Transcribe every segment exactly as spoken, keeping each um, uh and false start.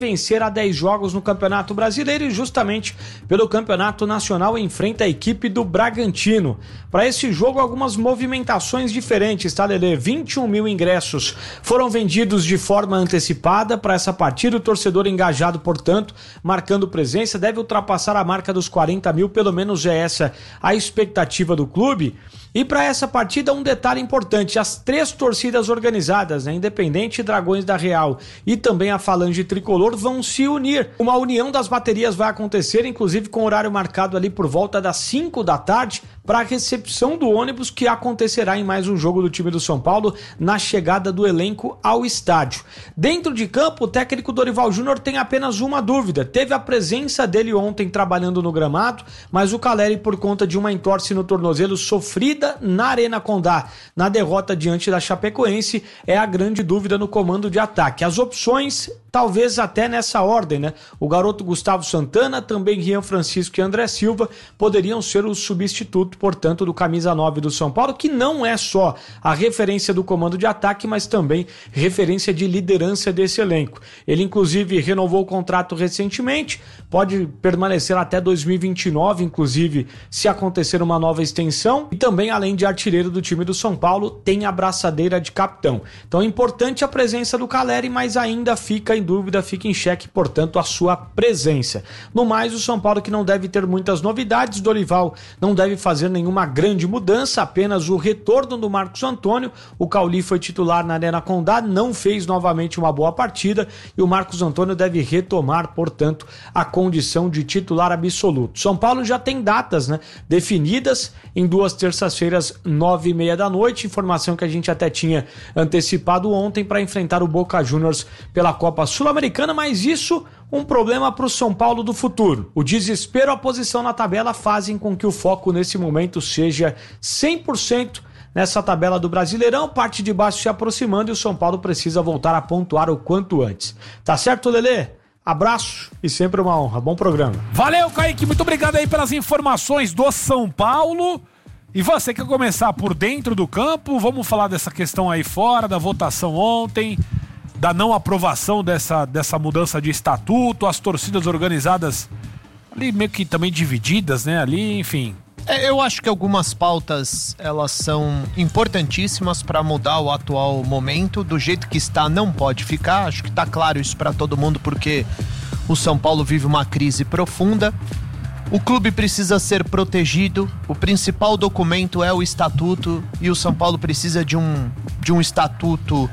vencer a dez jogos no Campeonato Brasileiro e justamente pelo Campeonato Nacional enfrenta a equipe do Bragantino. Para esse jogo, algumas movimentações diferentes, tá, Lelê? vinte e um mil ingressos foram vendidos de forma antecipada para essa partida. O torcedor engajado, portanto, marcando presença, deve ultrapassar a marca dos quarenta mil, pelo menos é essa a expectativa do clube. E para essa partida, um detalhe importante: as três torcidas organizadas, né, Independente, Dragões da Real e também a Falange Tricolor, vão se unir. Uma união das baterias vai acontecer, inclusive com horário marcado ali por volta das cinco da tarde, para a recepção do ônibus que acontecerá em mais um jogo do time do São Paulo na chegada do elenco ao estádio. Dentro de campo, o técnico Dorival Júnior tem apenas uma dúvida. Teve a presença dele ontem trabalhando no gramado, mas o Caleri, por conta de uma entorse no tornozelo sofrida na Arena Condá, na derrota diante da Chapecoense, é a grande dúvida no comando de ataque. As opções, talvez até nessa ordem, né? O garoto Gustavo Santana, também Rian Francisco e André Silva poderiam ser o substituto, portanto, do camisa nove do São Paulo, que não é só a referência do comando de ataque, mas também referência de liderança desse elenco. Ele, inclusive, renovou o contrato recentemente, pode permanecer até dois mil e vinte e nove, inclusive, se acontecer uma nova extensão, e também, além de artilheiro do time do São Paulo, tem a braçadeira de capitão. Então é importante a presença do Caleri, mas ainda fica em dúvida, fica em xeque, portanto, a sua presença. No mais, o São Paulo, que não deve ter muitas novidades, Dorival não deve fazer nenhuma grande mudança, apenas o retorno do Marcos Antônio. O Cauli foi titular na Arena Condá, não fez novamente uma boa partida e o Marcos Antônio deve retomar, portanto, a condição de titular absoluto. São Paulo já tem datas, né, definidas em duas terças-feiras, nove e meia da noite, informação que a gente até tinha antecipado ontem para enfrentar o Boca Juniors pela Copa Sul-Americana, mas isso um problema para o São Paulo do futuro. O desespero, a posição na tabela fazem com que o foco nesse momento seja cem por cento nessa tabela do Brasileirão, parte de baixo se aproximando e o São Paulo precisa voltar a pontuar o quanto antes. Tá certo, Lelê? Abraço e sempre uma honra. Bom programa. Valeu, Kaique. Muito obrigado aí pelas informações do São Paulo. E você quer começar por dentro do campo? Vamos falar dessa questão aí fora, da votação ontem, da não aprovação dessa, dessa mudança de estatuto, as torcidas organizadas ali meio que também divididas, né? Ali, enfim. É, eu acho que algumas pautas, elas são importantíssimas para mudar o atual momento. Do jeito que está, não pode ficar. Acho que está claro isso para todo mundo, porque o São Paulo vive uma crise profunda. O clube precisa ser protegido, o principal documento é o estatuto e o São Paulo precisa de um, de um estatuto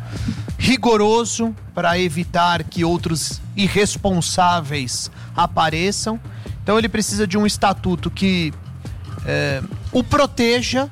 rigoroso para evitar que outros irresponsáveis apareçam. Então ele precisa de um estatuto que é, o proteja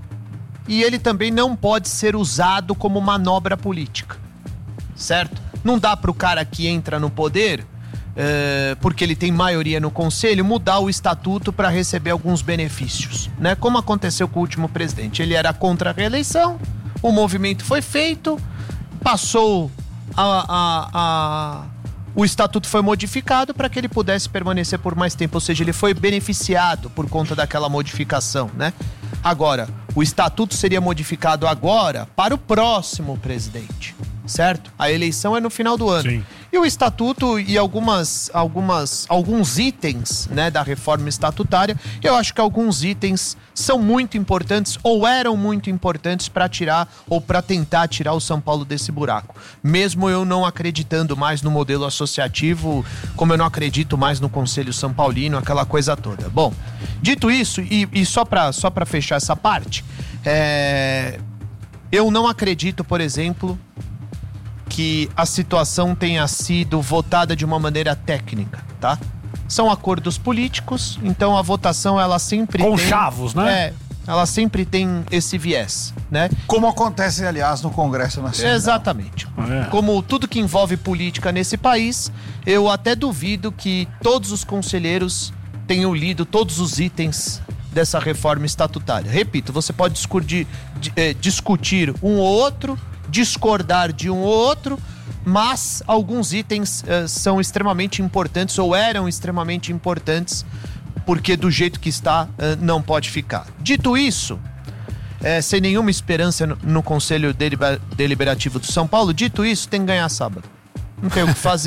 e ele também não pode ser usado como manobra política, certo? Não dá para o cara que entra no poder... É, porque ele tem maioria no conselho, mudar o estatuto para receber alguns benefícios, né? Como aconteceu com o último presidente. Ele era contra a reeleição, o movimento foi feito, passou a, a, a, o estatuto foi modificado para que ele pudesse permanecer por mais tempo, ou seja, ele foi beneficiado por conta daquela modificação, né? Agora, o estatuto seria modificado agora para o próximo presidente, certo? A eleição é no final do ano. Sim. E o estatuto e algumas, algumas, alguns itens, né, da reforma estatutária, eu acho que alguns itens são muito importantes ou eram muito importantes para tirar ou para tentar tirar o São Paulo desse buraco. Mesmo eu não acreditando mais no modelo associativo, como eu não acredito mais no Conselho São Paulino, aquela coisa toda. Bom, dito isso, e, e só para só para fechar essa parte, é, eu não acredito, por exemplo, que a situação tenha sido votada de uma maneira técnica, tá? São acordos políticos, então a votação ela sempre com tem... chavos, né? É, ela sempre tem esse viés, né? Como acontece, aliás, no Congresso Nacional. Exatamente. É. Como tudo que envolve política nesse país, eu até duvido que todos os conselheiros tenham lido todos os itens dessa reforma estatutária. Repito, você pode discutir, eh, discutir um ou outro, discordar de um ou outro, mas alguns itens uh, são extremamente importantes ou eram extremamente importantes, porque do jeito que está, uh, não pode ficar. Dito isso, uh, sem nenhuma esperança no, no Conselho Deliber- Deliberativo do São Paulo, dito isso, tem que ganhar sábado. Não tem o que fazer.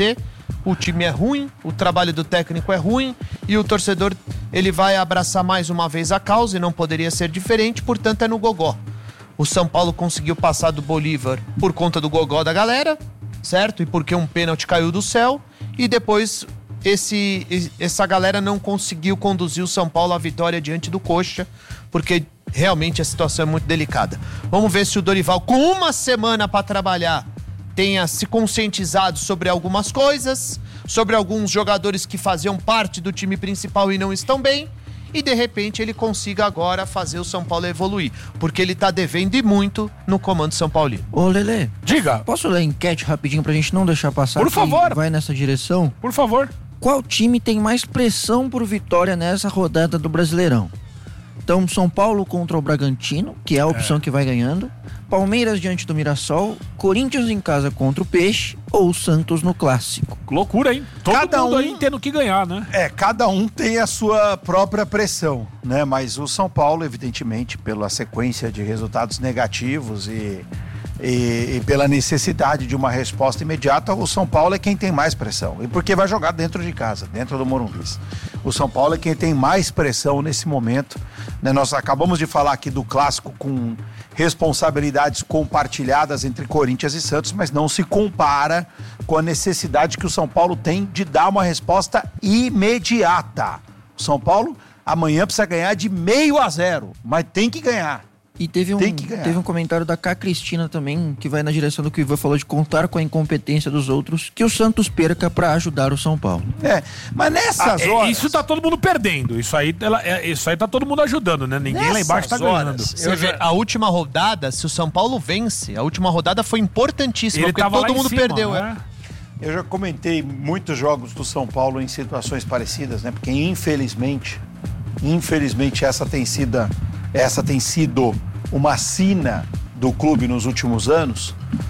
o time é ruim, o trabalho do técnico é ruim e o torcedor ele vai abraçar mais uma vez a causa e não poderia ser diferente, portanto é no gogó. O São Paulo conseguiu passar do Bolívar por conta do gogó da galera, certo? E porque um pênalti caiu do céu e depois esse, essa galera não conseguiu conduzir o São Paulo à vitória diante do Coxa, porque realmente a situação é muito delicada. Vamos ver se o Dorival, com uma semana para trabalhar, tenha se conscientizado sobre algumas coisas, sobre alguns jogadores que faziam parte do time principal e não estão bem, e de repente ele consiga agora fazer o São Paulo evoluir, porque ele tá devendo e muito no comando São Paulino. Ô Lelê, diga. Posso ler a enquete rapidinho pra gente não deixar passar? Por favor. Vai nessa direção? Por favor. Qual time tem mais pressão por vitória nessa rodada do Brasileirão? Então, São Paulo contra o Bragantino, que é a opção é. que vai ganhando. Palmeiras diante do Mirassol, Corinthians em casa contra o Peixe ou Santos no Clássico. Loucura, hein? Todo cada mundo um, aí tendo que ganhar, né? É, cada um tem a sua própria pressão, né? Mas o São Paulo, evidentemente, pela sequência de resultados negativos e, e, e pela necessidade de uma resposta imediata, o São Paulo é quem tem mais pressão. E porque vai jogar dentro de casa, dentro do Morumbi. O São Paulo é quem tem mais pressão nesse momento, né? Nós acabamos de falar aqui do clássico com responsabilidades compartilhadas entre Corinthians e Santos, mas não se compara com a necessidade que o São Paulo tem de dar uma resposta imediata. O São Paulo amanhã precisa ganhar de meio a zero, mas tem que ganhar. E teve um, teve um comentário da Cá Cristina também, que vai na direção do que o Ivan falou, de contar com a incompetência dos outros, que o Santos perca pra ajudar o São Paulo. É, mas nessas ah, horas... Isso tá todo mundo perdendo, isso aí, ela, é, isso aí tá todo mundo ajudando, né? Ninguém lá embaixo tá ganhando. Você vê, a última rodada, se o São Paulo vence, a última rodada foi importantíssima, Ele porque todo mundo cima, perdeu. Né? Eu já comentei muitos jogos do São Paulo em situações parecidas, né? Porque infelizmente, infelizmente essa tem sido, essa tem sido uma sina do clube nos últimos anos,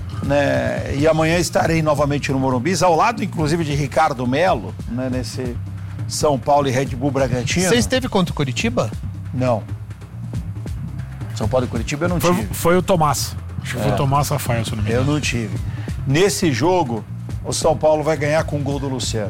né? E amanhã estarei novamente no Morumbi, ao lado inclusive de Ricardo Melo, né? Nesse São Paulo e Red Bull Bragantino. Você esteve contra o Curitiba? Não. São Paulo e Curitiba eu não foi, tive. Foi o Tomás. Acho que foi o Tomás Rafael, se não me engano. Eu não tive. Nesse jogo, o São Paulo vai ganhar com o gol do Luciano.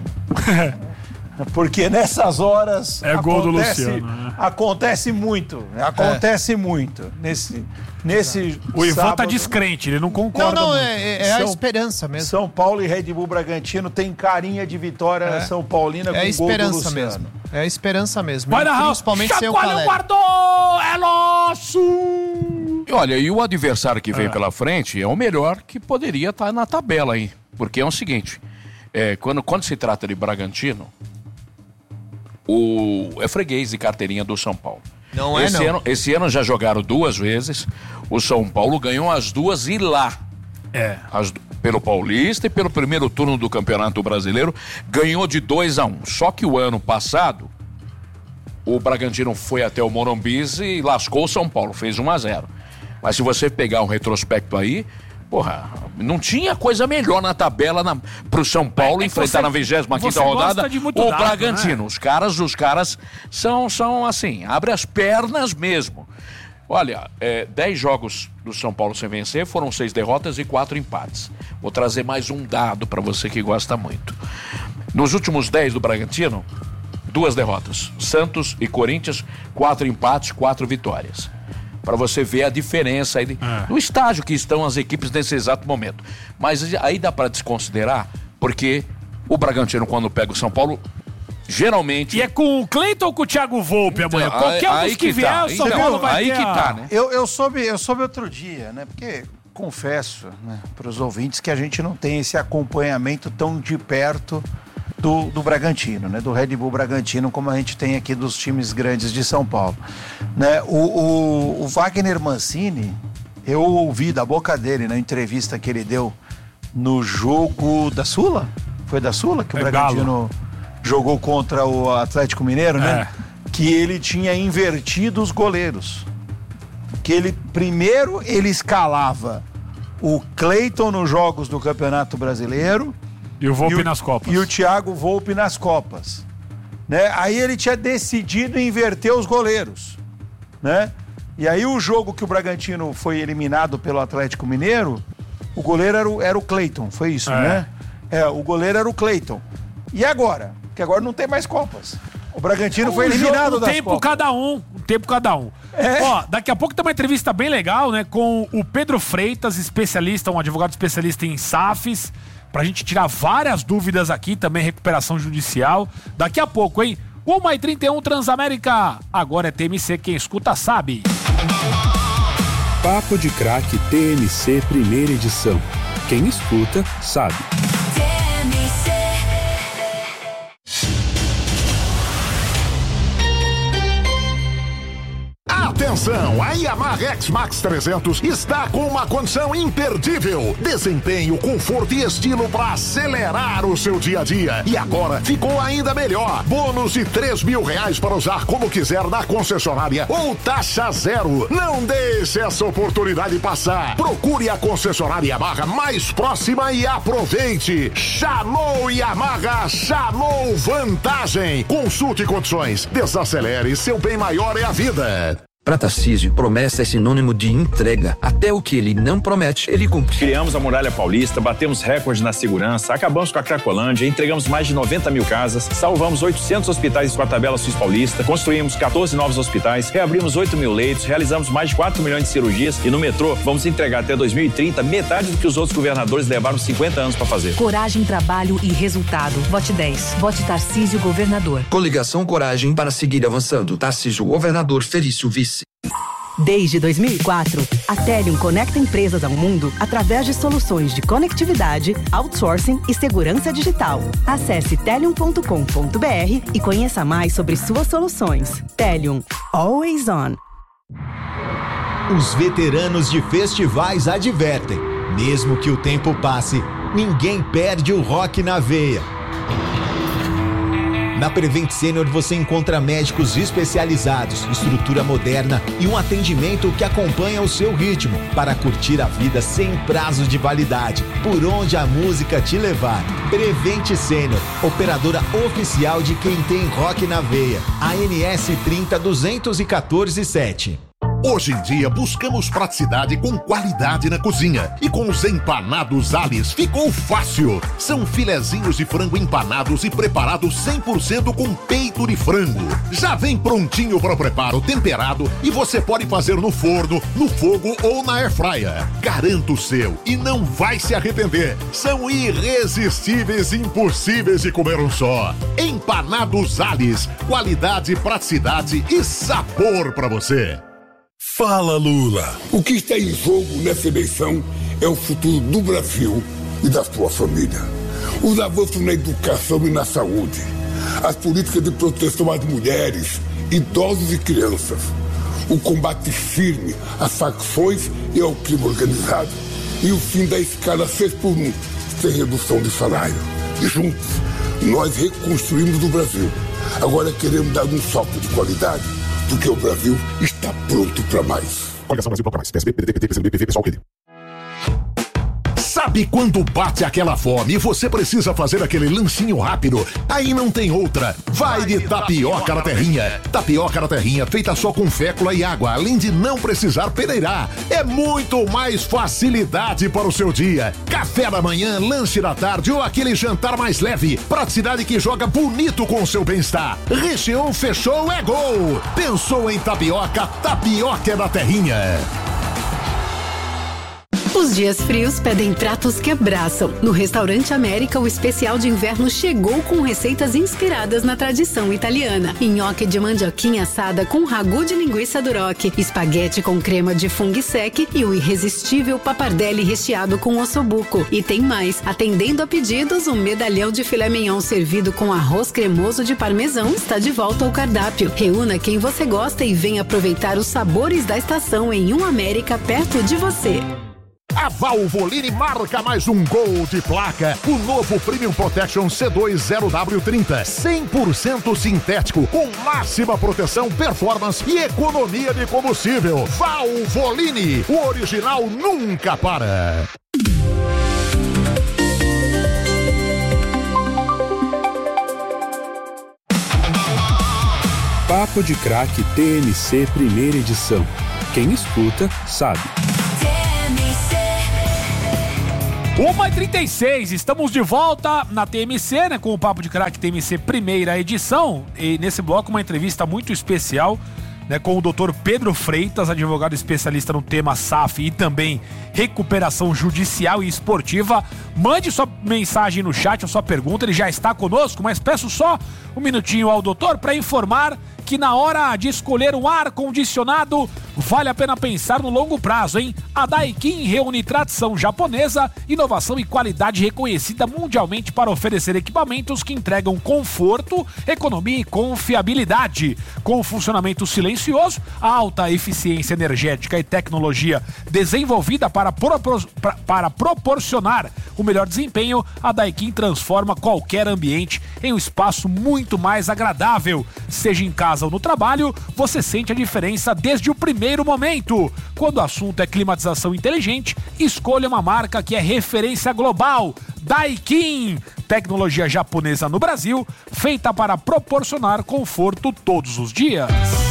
Porque nessas horas é acontece, gol do Luciano, né? acontece muito, acontece é. muito nesse, nesse o Ivan sábado, tá descrente, ele não concorda não, não, muito. É, é a São, esperança mesmo. São Paulo e Red Bull Bragantino tem carinha de vitória é. São Paulina com é o gol do Luciano. Mesmo. É a esperança mesmo. Vai na principalmente sem o Caleri. Guardou, é nosso! E olha, e o adversário que vem é. pela frente é o melhor que poderia estar na tabela aí. Porque é o seguinte, é, quando, quando se trata de Bragantino, o é freguês de carteirinha do São Paulo. Não é, esse não. Ano, esse ano já jogaram duas vezes. O São Paulo ganhou as duas e lá. É. As, pelo Paulista e pelo primeiro turno do Campeonato Brasileiro, ganhou de dois a um. Só que o ano passado, o Bragantino foi até o Morumbi e lascou o São Paulo, fez um a zero. Mas se você pegar um retrospecto aí, porra, não tinha coisa melhor na tabela na, pro São Paulo é, enfrentar você, na vigésima quinta rodada o dado, Bragantino. Né? Os caras, os caras são, são assim, abre as pernas mesmo. Olha, é, dez jogos do São Paulo sem vencer, foram seis derrotas e quatro empates. Vou trazer mais um dado para você que gosta muito. Nos últimos dez do Bragantino, duas derrotas. Santos e Corinthians, quatro empates, quatro vitórias. Para você ver a diferença aí de, é. do estágio que estão as equipes nesse exato momento. Mas aí dá para desconsiderar, porque o Bragantino, quando pega o São Paulo, geralmente... E é com o Cleiton ou com o Thiago Volpe amanhã? Então, Qualquer aí, um dos que, que vier, tá. o São então, Paulo vai aí ter que a... tá, né? Eu, eu, soube, eu soube outro dia, né? Porque confesso, né, para os ouvintes que a gente não tem esse acompanhamento tão de perto do, do Bragantino, né? Do Red Bull Bragantino, como a gente tem aqui dos times grandes de São Paulo. Né? O, o, o Wagner Mancini, eu ouvi da boca dele na entrevista que ele deu no jogo da Sula? Foi da Sula que o é Bragantino Galo. Jogou contra o Atlético Mineiro, né? É. Que ele tinha invertido os goleiros. Que ele, primeiro, ele escalava o Cleiton nos jogos do Campeonato Brasileiro. E o Volpe e o, nas Copas. E o Thiago Volpe nas Copas. Né? Aí ele tinha decidido inverter os goleiros. Né? E aí o jogo que o Bragantino foi eliminado pelo Atlético Mineiro, o goleiro era o, era o Cleiton, foi isso, é. né? É, o goleiro era o Cleiton. E agora? Porque agora não tem mais Copas. O Bragantino um foi eliminado jogo, das tempo Copas. cada um, um tempo cada um. É. Ó, daqui a pouco tem uma entrevista bem legal, né, com o Pedro Freitas, especialista, um advogado especialista em S A Fs, pra gente tirar várias dúvidas aqui, também recuperação judicial. Daqui a pouco, hein? uma e trinta e um Transamérica. Agora é T M C, quem escuta sabe. Papo de Craque T M C primeira edição. Quem escuta sabe. Atenção, a Yamaha X-Max trezentos está com uma condição imperdível. Desempenho, conforto e estilo para acelerar o seu dia a dia. E agora ficou ainda melhor. Bônus de três mil reais para usar como quiser na concessionária ou taxa zero. Não deixe essa oportunidade passar. Procure a concessionária Yamaha mais próxima e aproveite. Chamou Yamaha, chamou vantagem. Consulte condições. Desacelere, seu bem maior é a vida. Para Tarcísio, promessa é sinônimo de entrega. Até o que ele não promete, ele cumpre. Criamos a Muralha Paulista, batemos recorde na segurança, acabamos com a Cracolândia, entregamos mais de noventa mil casas, salvamos oitocentos hospitais com a tabela Suíça Paulista, construímos quatorze novos hospitais, reabrimos oito mil leitos, realizamos mais de quatro milhões de cirurgias e no metrô vamos entregar até dois mil e trinta metade do que os outros governadores levaram cinquenta anos para fazer. Coragem, trabalho e resultado. Vote dez. Vote Tarcísio Governador. Coligação Coragem para seguir avançando. Tarcísio Governador, Felício Vice. Desde dois mil e quatro, a Telium conecta empresas ao mundo através de soluções de conectividade, outsourcing e segurança digital. Acesse telium ponto com ponto b r e conheça mais sobre suas soluções. Telium, always on. Os veteranos de festivais advertem: mesmo que o tempo passe, ninguém perde o rock na veia. Na Prevent Senior você encontra médicos especializados, estrutura moderna e um atendimento que acompanha o seu ritmo para curtir a vida sem prazo de validade, por onde a música te levar. Prevent Senior, operadora oficial de quem tem rock na veia. A N S trinta duzentos e quatorze sete. Hoje em dia buscamos praticidade com qualidade na cozinha. E com os empanados Alice ficou fácil. São filezinhos de frango empanados e preparados cem por cento com peito de frango. Já vem prontinho para o preparo, temperado, e você pode fazer no forno, no fogo ou na airfryer. Garanta o seu e não vai se arrepender. São irresistíveis e impossíveis de comer um só. Empanados Alice, qualidade, praticidade e sabor para você. Fala, Lula! O que está em jogo nessa eleição é o futuro do Brasil e da sua família. Os avanços na educação e na saúde, as políticas de proteção às mulheres, idosos e crianças, o combate firme às facções e ao crime organizado e o fim da escala seis por um, sem redução de salário. E juntos, nós reconstruímos o Brasil. Agora queremos dar um salto de qualidade, porque o Brasil está pronto para mais. Coligação Brasil para mais. P S B, P D T, P C B, P V, Pessoal, P D. Sabe quando bate aquela fome e você precisa fazer aquele lanchinho rápido? Aí não tem outra. Vai de tapioca na terrinha. Tapioca na terrinha feita só com fécula e água, além de não precisar peneirar. É muito mais facilidade para o seu dia. Café da manhã, lanche da tarde ou aquele jantar mais leve. Praticidade que joga bonito com o seu bem-estar. Recheou, fechou, é gol. Pensou em tapioca? Tapioca é da terrinha. Os dias frios pedem pratos que abraçam. No Restaurante América, o especial de inverno chegou com receitas inspiradas na tradição italiana. Nhoque de mandioquinha assada com ragu de linguiça duroc, espaguete com crema de funghi sec e o irresistível pappardelle recheado com ossobuco. E tem mais, atendendo a pedidos, um medalhão de filé mignon servido com arroz cremoso de parmesão está de volta ao cardápio. Reúna quem você gosta e venha aproveitar os sabores da estação em um América perto de você. A Valvoline marca mais um gol de placa. O novo Premium Protection C dois zero W trinta. cem por cento sintético, com máxima proteção, performance e economia de combustível. Valvoline, o original nunca para. Papo de Craque T M C primeira edição. Quem escuta sabe. uma e trinta e seis, estamos de volta na T M C, né, com o Papo de Craque T M C primeira edição. E nesse bloco uma entrevista muito especial, né, com o doutor Pedro Freitas, advogado especialista no tema S A F e também recuperação judicial e esportiva. Mande sua mensagem no chat, a sua pergunta, ele já está conosco, mas peço só um minutinho ao doutor para informar que na hora de escolher um ar-condicionado, vale a pena pensar no longo prazo, hein? A Daikin reúne tradição japonesa, inovação e qualidade reconhecida mundialmente para oferecer equipamentos que entregam conforto, economia e confiabilidade. Com funcionamento silencioso, alta eficiência energética e tecnologia desenvolvida para, propor- para proporcionar o melhor desempenho, a Daikin transforma qualquer ambiente em um espaço muito mais agradável. Seja em casa ou no trabalho, você sente a diferença desde o primeiro momento. Quando o assunto é climatização inteligente, escolha uma marca que é referência global. Daikin, tecnologia japonesa no Brasil, feita para proporcionar conforto todos os dias.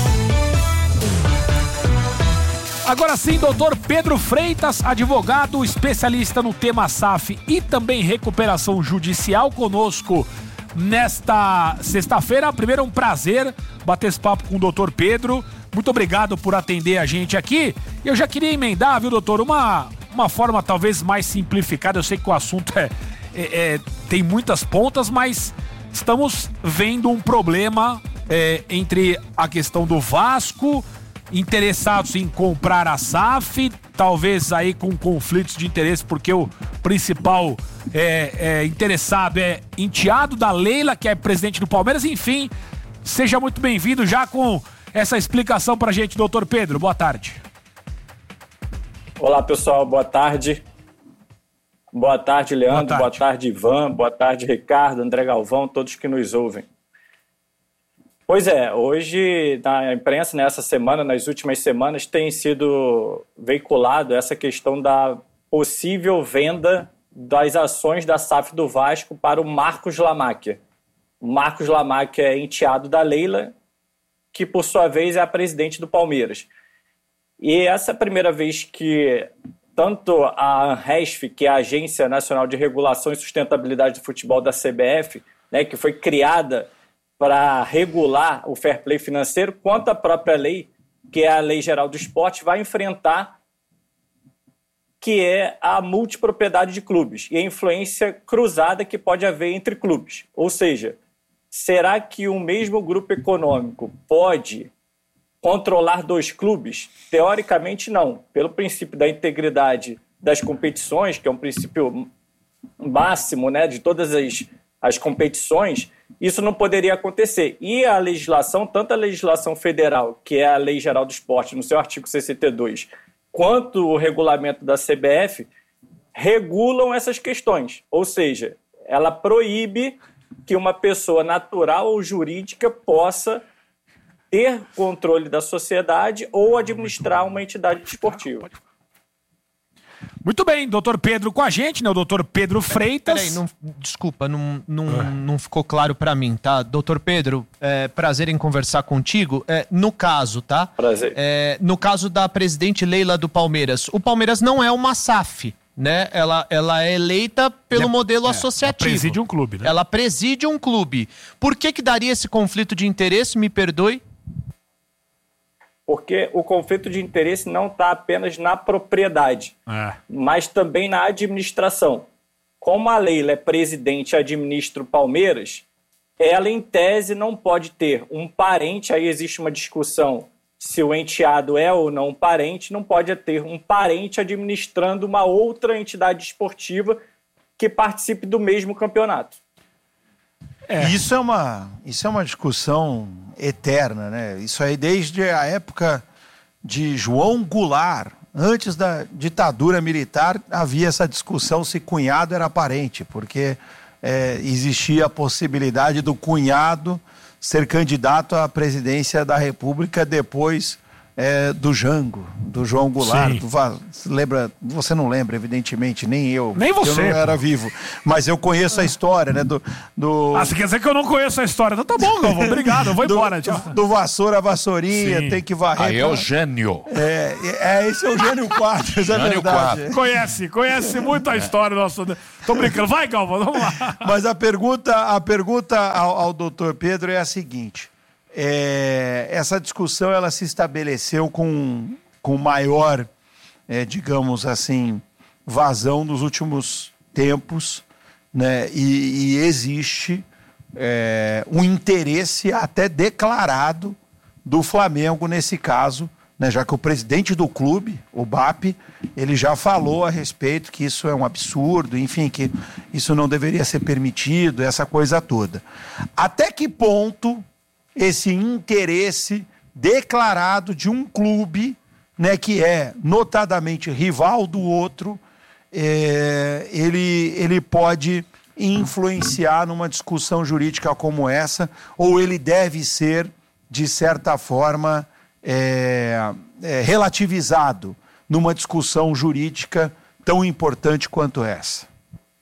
Agora sim, doutor Pedro Freitas, advogado especialista no tema S A F e também recuperação judicial, conosco nesta sexta-feira. Primeiro, é um prazer bater esse papo com o doutor Pedro. Muito obrigado por atender a gente aqui. Eu já queria emendar, viu, doutor, uma, uma forma talvez mais simplificada. Eu sei que o assunto é, é, é, tem muitas pontas, mas estamos vendo um problema é, entre a questão do Vasco, interessados em comprar a S A F, talvez aí com conflitos de interesse, porque o principal é, é, interessado é enteado da Leila, que é presidente do Palmeiras. Enfim, seja muito bem-vindo já com essa explicação pra gente, doutor Pedro. Boa tarde. Olá, pessoal. Boa tarde. Boa tarde, Leandro. Boa tarde, Boa tarde Ivan. Boa tarde, Ricardo, André Galvão, todos que nos ouvem. Pois é, hoje na imprensa, nessa semana, nas últimas semanas, tem sido veiculado essa questão da possível venda das ações da S A F do Vasco para o Marcos Lamáquia. O Marcos Lamáquia é enteado da Leila, que por sua vez é a presidente do Palmeiras. E essa é a primeira vez que tanto a ANRESF, que é a Agência Nacional de Regulação e Sustentabilidade do Futebol da C B F, né, que foi criada para regular o fair play financeiro, quanto a própria lei, que é a Lei Geral do Esporte, vai enfrentar, que é a multipropriedade de clubes e a influência cruzada que pode haver entre clubes. Ou seja, será que o mesmo grupo econômico pode controlar dois clubes? Teoricamente, não. Pelo princípio da integridade das competições, que é um princípio máximo, né, de todas as, as competições, isso não poderia acontecer. E a legislação, tanto a legislação federal, que é a Lei Geral do Esporte, no seu artigo sessenta e dois, quanto o regulamento da C B F, regulam essas questões. Ou seja, ela proíbe que uma pessoa natural ou jurídica possa ter controle da sociedade ou administrar uma entidade esportiva. Muito bem, doutor Pedro com a gente, né? O doutor Pedro Freitas. Peraí, não, desculpa, não, não, ah. não ficou claro pra mim, tá? Doutor Pedro, é, prazer em conversar contigo. É, no caso, tá? Prazer. É, no caso da presidente Leila do Palmeiras, o Palmeiras não é uma S A F, né? Ela, ela é eleita pelo é, modelo é, associativo. Ela preside um clube, né? Ela preside um clube. Por que que daria esse conflito de interesse? Me perdoe. Porque o conflito de interesse não está apenas na propriedade, é. mas também na administração. Como a Leila é presidente e administra o Palmeiras, ela, em tese, não pode ter um parente, aí existe uma discussão se o enteado é ou não um parente, não pode ter um parente administrando uma outra entidade esportiva que participe do mesmo campeonato. É. Isso é uma, isso é uma discussão eterna, né? Isso aí desde a época de João Goulart, antes da ditadura militar, havia essa discussão se cunhado era parente, porque é, existia a possibilidade do cunhado ser candidato à presidência da República depois é, do Jango, do João Goulart. Sim. Do Va... lembra? Você não lembra, evidentemente, nem eu. Nem você. Eu não pô. era vivo. Mas eu conheço a história, né? Do, do... Ah, você quer dizer que eu não conheço a história? Então tá bom, Galvão. Obrigado, eu vou do, embora. Tchau. Do vassoura, vassourinha, Sim. tem que varrer. Aí é o Gênio. É, é, esse é o Gênio Quadros, é Gênio verdade. Quadros. Conhece, conhece muito a história do nosso... Tô brincando. Vai, Galvão, vamos lá. Mas a pergunta, a pergunta ao, ao doutor Pedro é a seguinte. É, essa discussão ela se estabeleceu com, com maior, é, digamos assim, vazão nos últimos tempos, né? E, e existe é, um interesse até declarado do Flamengo nesse caso, né? Já que o presidente do clube, o B A P, ele já falou a respeito que isso é um absurdo, enfim, que isso não deveria ser permitido, essa coisa toda. Até que ponto esse interesse declarado de um clube, né, que é notadamente rival do outro, é, ele, ele pode influenciar numa discussão jurídica como essa, ou ele deve ser, de certa forma, é, é, relativizado numa discussão jurídica tão importante quanto essa?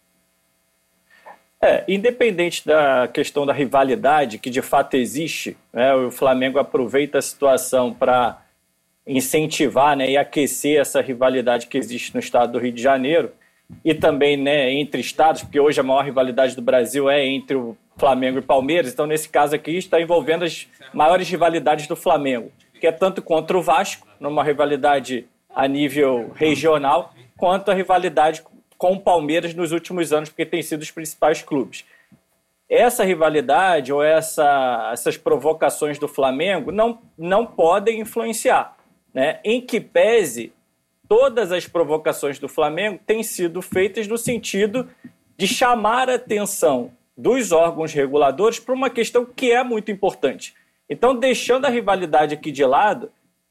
É, independente da questão da rivalidade, que de fato existe, né, o Flamengo aproveita a situação para incentivar, né, e aquecer essa rivalidade que existe no estado do Rio de Janeiro e também, né, entre estados, porque hoje a maior rivalidade do Brasil é entre o Flamengo e Palmeiras, então nesse caso aqui está envolvendo as maiores rivalidades do Flamengo, que é tanto contra o Vasco, numa rivalidade a nível regional, quanto a rivalidade com o Palmeiras nos últimos anos, porque tem sido os principais clubes. Essa rivalidade ou essa, essas provocações do Flamengo não, não podem influenciar, né? Em que pese, todas as provocações do Flamengo têm sido feitas no sentido de chamar a atenção dos órgãos reguladores para uma questão que é muito importante. Então, deixando a rivalidade aqui de lado,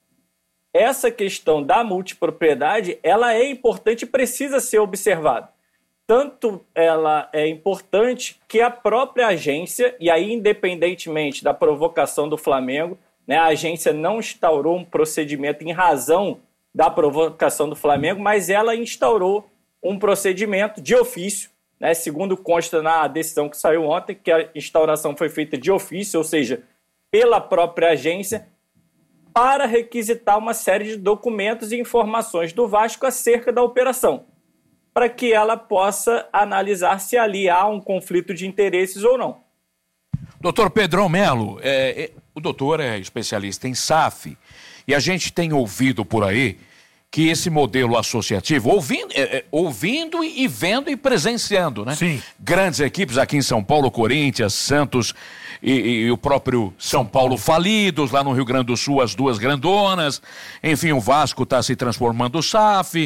essa questão da multipropriedade, ela é importante e precisa ser observada. Tanto ela é importante que a própria agência, e aí independentemente da provocação do Flamengo, né, a agência não instaurou um procedimento em razão da provocação do Flamengo, mas ela instaurou um procedimento de ofício, né, segundo consta na decisão que saiu ontem, que a instauração foi feita de ofício, ou seja, pela própria agência, para requisitar uma série de documentos e informações do Vasco acerca da operação, para que ela possa analisar se ali há um conflito de interesses ou não. Doutor Pedrão Melo, é, é, o doutor é especialista em S A F, e a gente tem ouvido por aí que esse modelo associativo, ouvindo, é, é, ouvindo e vendo e presenciando, né? Sim. Grandes equipes aqui em São Paulo, Corinthians, Santos e, e o próprio São Paulo falidos, lá no Rio Grande do Sul as duas grandonas, enfim, o Vasco está se transformando o S A F.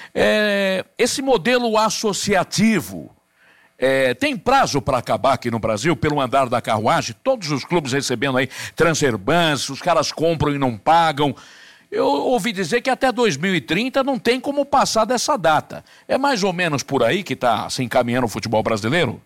É, esse modelo associativo é, tem prazo para acabar aqui no Brasil, pelo andar da carruagem, todos os clubes recebendo aí transfer bans, os caras compram e não pagam. Eu ouvi dizer que até dois mil e trinta não tem como passar dessa data. É mais ou menos por aí que está se encaminhando o futebol brasileiro?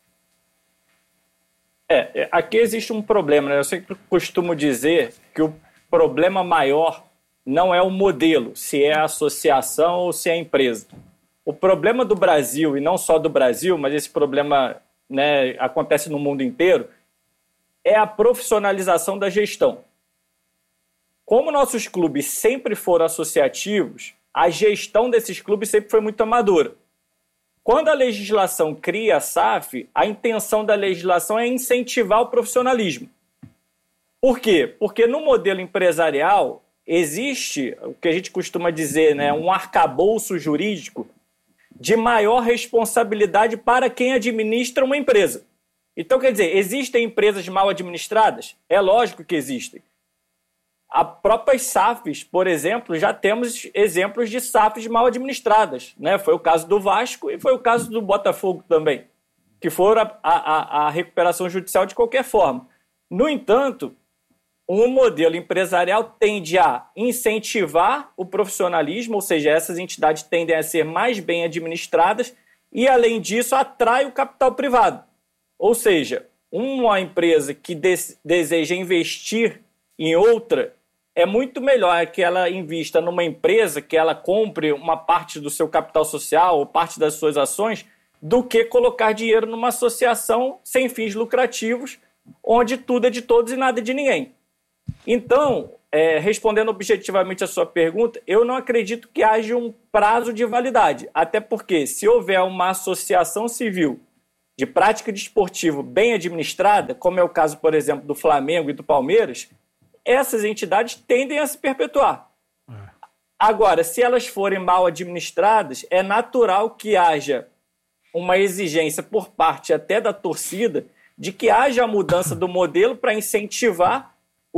É, aqui existe um problema, né? Eu sempre costumo dizer que o problema maior não é o modelo, se é a associação ou se é a empresa. O problema do Brasil, e não só do Brasil, mas esse problema, né, acontece no mundo inteiro, é a profissionalização da gestão. Como nossos clubes sempre foram associativos, a gestão desses clubes sempre foi muito amadora. Quando a legislação cria a S A F, a intenção da legislação é incentivar o profissionalismo. Por quê? Porque no modelo empresarial existe o que a gente costuma dizer, né, um arcabouço jurídico de maior responsabilidade para quem administra uma empresa. Então, quer dizer, existem empresas mal administradas? É lógico que existem. A próprias S A Fs, por exemplo, já temos exemplos de S A Fs mal administradas, né? Foi o caso do Vasco e foi o caso do Botafogo também, que foram a, a, a recuperação judicial de qualquer forma. No entanto, um modelo empresarial tende a incentivar o profissionalismo, ou seja, essas entidades tendem a ser mais bem administradas e, além disso, atrai o capital privado. Ou seja, uma empresa que des- deseja investir em outra, é muito melhor que ela invista numa empresa, que ela compre uma parte do seu capital social ou parte das suas ações, do que colocar dinheiro numa associação sem fins lucrativos, onde tudo é de todos e nada é de ninguém. Então, é, respondendo objetivamente a sua pergunta, eu não acredito que haja um prazo de validade, até porque se houver uma associação civil de prática desportiva bem administrada, como é o caso, por exemplo, do Flamengo e do Palmeiras, essas entidades tendem a se perpetuar. Agora, se elas forem mal administradas, é natural que haja uma exigência por parte até da torcida de que haja a mudança do modelo para incentivar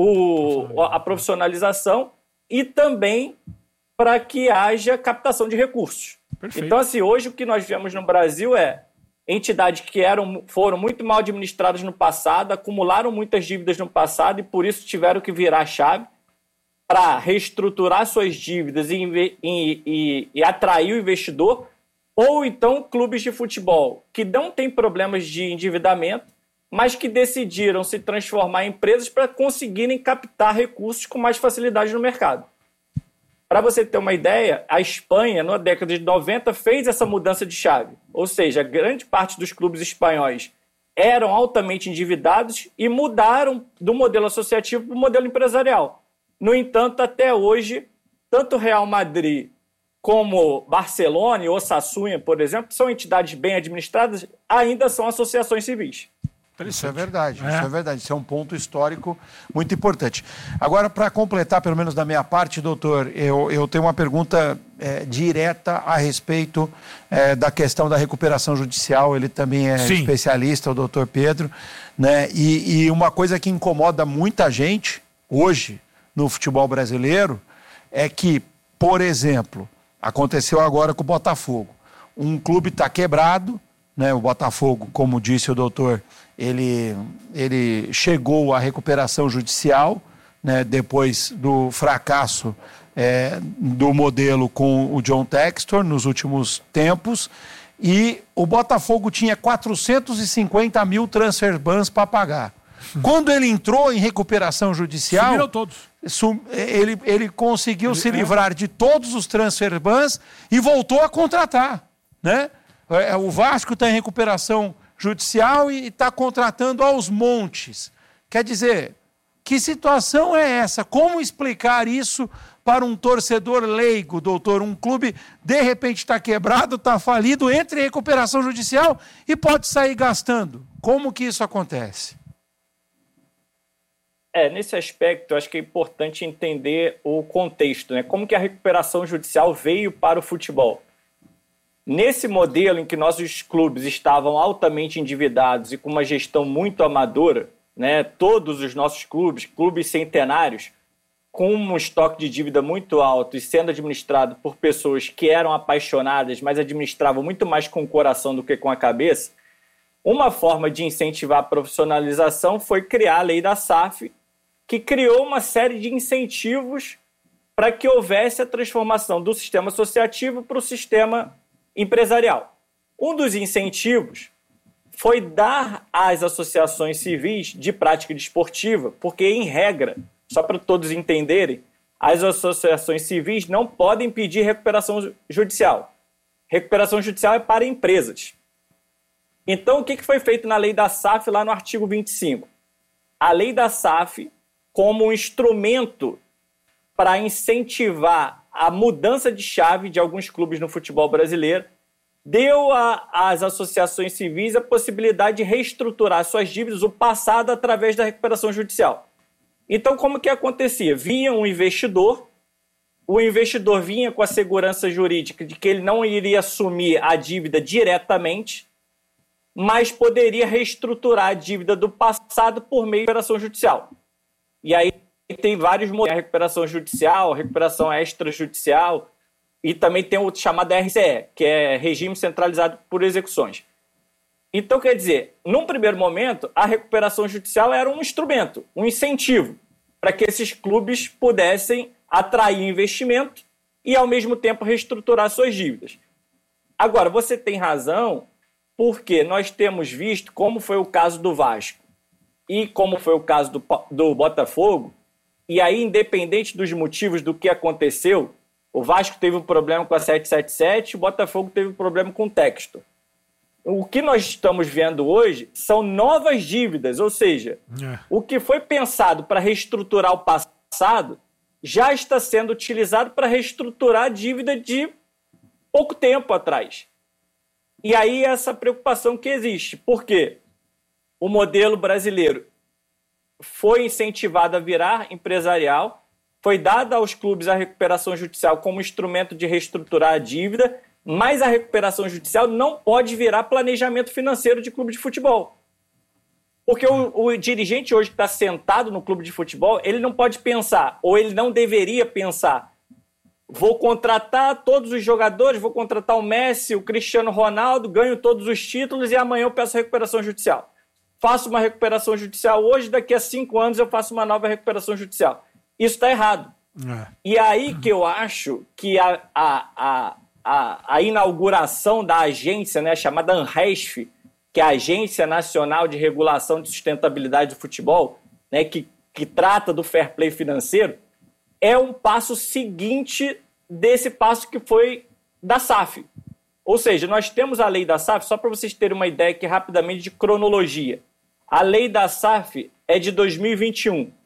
o, a profissionalização e também para que haja captação de recursos. Perfeito. Então, assim, hoje o que nós vemos no Brasil é entidades que eram, foram muito mal administradas no passado, acumularam muitas dívidas no passado e por isso tiveram que virar a chave para reestruturar suas dívidas e, e, e, e atrair o investidor, ou então clubes de futebol que não têm problemas de endividamento, mas que decidiram se transformar em empresas para conseguirem captar recursos com mais facilidade no mercado. Para você ter uma ideia, a Espanha, na década de noventa, fez essa mudança de chave. Ou seja, grande parte dos clubes espanhóis eram altamente endividados e mudaram do modelo associativo para o modelo empresarial. No entanto, até hoje, tanto Real Madrid como Barcelona e Osasuna, por exemplo, que são entidades bem administradas, ainda são associações civis. Isso é verdade, é. isso é verdade. Isso é um ponto histórico muito importante. Agora, para completar, pelo menos da minha parte, doutor, eu, eu tenho uma pergunta é, direta a respeito é, da questão da recuperação judicial. Ele também é Sim. especialista, o doutor Pedro, né? E, e uma coisa que incomoda muita gente hoje no futebol brasileiro é que, por exemplo, aconteceu agora com o Botafogo. Um clube está quebrado, né? O Botafogo, como disse o doutor, Ele, ele chegou à recuperação judicial, né, depois do fracasso é, do modelo com o John Textor nos últimos tempos, e o Botafogo tinha quatrocentos e cinquenta mil transfer bans para pagar. Quando ele entrou em recuperação judicial, sumiram todos. Sum, ele, ele conseguiu ele se é. livrar de todos os transfer bans e voltou a contratar, né? O Vasco está em recuperação judicial e está contratando aos montes. Quer dizer, que situação é essa? Como explicar isso para um torcedor leigo, doutor? Um clube, de repente, está quebrado, está falido, entra em recuperação judicial e pode sair gastando. Como que isso acontece? É, nesse aspecto, eu acho que é importante entender o contexto, né? Como que a recuperação judicial veio para o futebol. Nesse modelo em que nossos clubes estavam altamente endividados e com uma gestão muito amadora, né, todos os nossos clubes, clubes centenários, com um estoque de dívida muito alto e sendo administrado por pessoas que eram apaixonadas, mas administravam muito mais com o coração do que com a cabeça, uma forma de incentivar a profissionalização foi criar a lei da S A F, que criou uma série de incentivos para que houvesse a transformação do sistema associativo para o sistema empresarial. Um dos incentivos foi dar às associações civis de prática desportiva, porque, em regra, só para todos entenderem, as associações civis não podem pedir recuperação judicial. Recuperação judicial é para empresas. Então, o que foi feito na lei da S A F lá no artigo vinte e cinco? A lei da S A F, como um instrumento para incentivar a mudança de chave de alguns clubes no futebol brasileiro, deu às associações civis a possibilidade de reestruturar suas dívidas, o passado, através da recuperação judicial. Então, como que acontecia? Vinha um investidor, o investidor vinha com a segurança jurídica de que ele não iria assumir a dívida diretamente, mas poderia reestruturar a dívida do passado por meio de recuperação judicial. E aí tem vários modelos, a recuperação judicial, a recuperação extrajudicial, e também tem o chamado R C E, que é Regime Centralizado por Execuções. Então, quer dizer, num primeiro momento, a recuperação judicial era um instrumento, um incentivo, para que esses clubes pudessem atrair investimento e, ao mesmo tempo, reestruturar suas dívidas. Agora, você tem razão, porque nós temos visto, como foi o caso do Vasco e como foi o caso do, do Botafogo, e aí, independente dos motivos do que aconteceu, o Vasco teve um problema com a sete sete sete, o Botafogo teve um problema com o Textor. O que nós estamos vendo hoje são novas dívidas, ou seja, é. o que foi pensado para reestruturar o passado já está sendo utilizado para reestruturar a dívida de pouco tempo atrás. E aí essa preocupação que existe. Por quê? O modelo brasileiro foi incentivado a virar empresarial, foi dada aos clubes a recuperação judicial como instrumento de reestruturar a dívida, mas a recuperação judicial não pode virar planejamento financeiro de clube de futebol. Porque o, o dirigente hoje que está sentado no clube de futebol, ele não pode pensar, ou ele não deveria pensar, vou contratar todos os jogadores, vou contratar o Messi, o Cristiano Ronaldo, ganho todos os títulos e amanhã eu peço recuperação judicial. Faço uma recuperação judicial hoje, daqui a cinco anos eu faço uma nova recuperação judicial. Isso está errado. É. E aí que eu acho que a, a, a, a, a inauguração da agência, né, chamada ANRESF, que é a Agência Nacional de Regulação de Sustentabilidade do Futebol, né, que, que trata do fair play financeiro, é um passo seguinte desse passo que foi da S A F. Ou seja, nós temos a lei da S A F, só para vocês terem uma ideia aqui rapidamente de cronologia. A lei da S A F é de dois mil e vinte e um.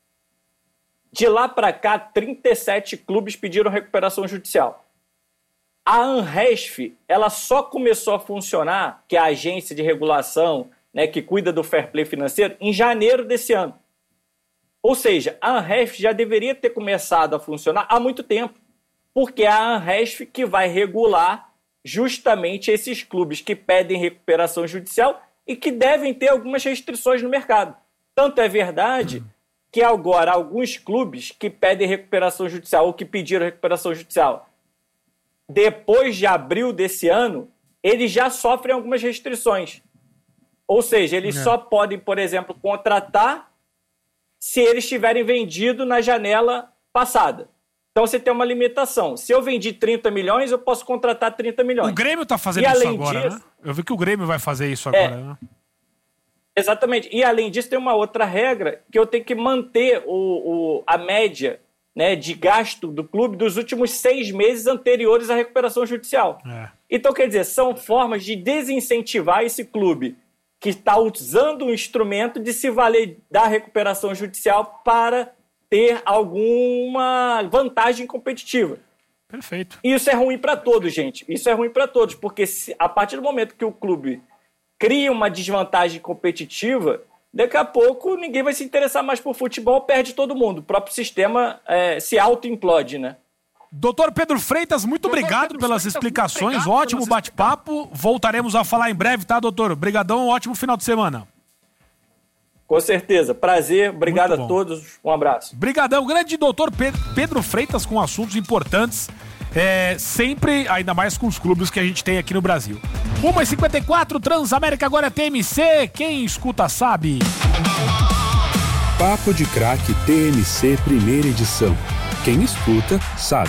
De lá para cá, trinta e sete clubes pediram recuperação judicial. A ANRESF, ela só começou a funcionar, que é a agência de regulação, né, que cuida do fair play financeiro, em janeiro desse ano. Ou seja, a ANRESF já deveria ter começado a funcionar há muito tempo, porque é a ANRESF que vai regular justamente esses clubes que pedem recuperação judicial e que devem ter algumas restrições no mercado. Tanto é verdade que agora alguns clubes que pedem recuperação judicial ou que pediram recuperação judicial depois de abril desse ano, eles já sofrem algumas restrições. Ou seja, eles é. só podem, por exemplo, contratar se eles tiverem vendido na janela passada. Então você tem uma limitação. Se eu vendi trinta milhões, eu posso contratar trinta milhões. O Grêmio está fazendo e, isso além agora, disso, né? Eu vi que o Grêmio vai fazer isso agora, é, né? Exatamente. E além disso, tem uma outra regra que eu tenho que manter o, o, a média, né, de gasto do clube dos últimos seis meses anteriores à recuperação judicial. É. Então, quer dizer, são formas de desincentivar esse clube que está usando o instrumento de se valer da recuperação judicial para ter alguma vantagem competitiva. Perfeito. E isso é ruim para todos, gente. Isso é ruim para todos, porque se, a partir do momento que o clube cria uma desvantagem competitiva, daqui a pouco ninguém vai se interessar mais por futebol, perde todo mundo. O próprio sistema é, se auto-implode, né? Doutor Pedro Freitas, muito doutor obrigado Pedro pelas Freitas, explicações, obrigado ótimo bate-papo. Voltaremos a falar em breve, tá, doutor? Obrigadão, um ótimo final de semana. Com certeza, prazer, obrigado a todos, um abraço. Obrigadão, grande doutor Pedro Freitas com assuntos importantes, é, sempre, ainda mais com os clubes que a gente tem aqui no Brasil. uma e cinquenta e quatro, Transamérica agora é T M C, quem escuta sabe. Papo de Craque T M C primeira edição, quem escuta sabe.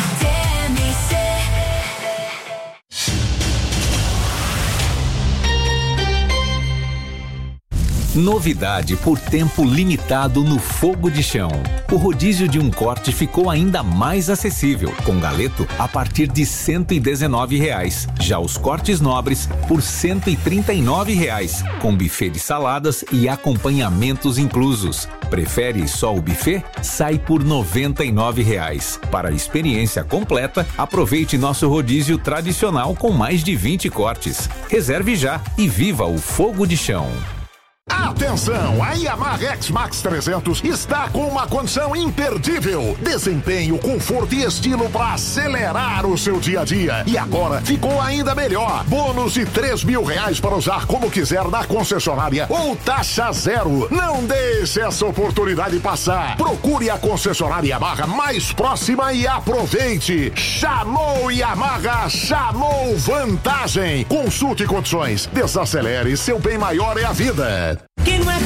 Novidade por tempo limitado no Fogo de Chão. O rodízio de um corte ficou ainda mais acessível, com galeto a partir de cento e dezenove reais. Já os cortes nobres por cento e trinta e nove reais, com buffet de saladas e acompanhamentos inclusos. Prefere só o buffet? Sai por noventa e nove reais. Para a experiência completa, aproveite nosso rodízio tradicional com mais de vinte cortes. Reserve já e viva o Fogo de Chão. Atenção, a Yamaha X-Max trezentos está com uma condição imperdível. Desempenho, conforto e estilo para acelerar o seu dia a dia. E agora ficou ainda melhor. Bônus de três mil reais para usar como quiser na concessionária ou taxa zero. Não deixe essa oportunidade passar. Procure a concessionária Yamaha mais próxima e aproveite. Chamou Yamaha, chamou vantagem. Consulte condições. Desacelere, seu bem maior é a vida. Quem não é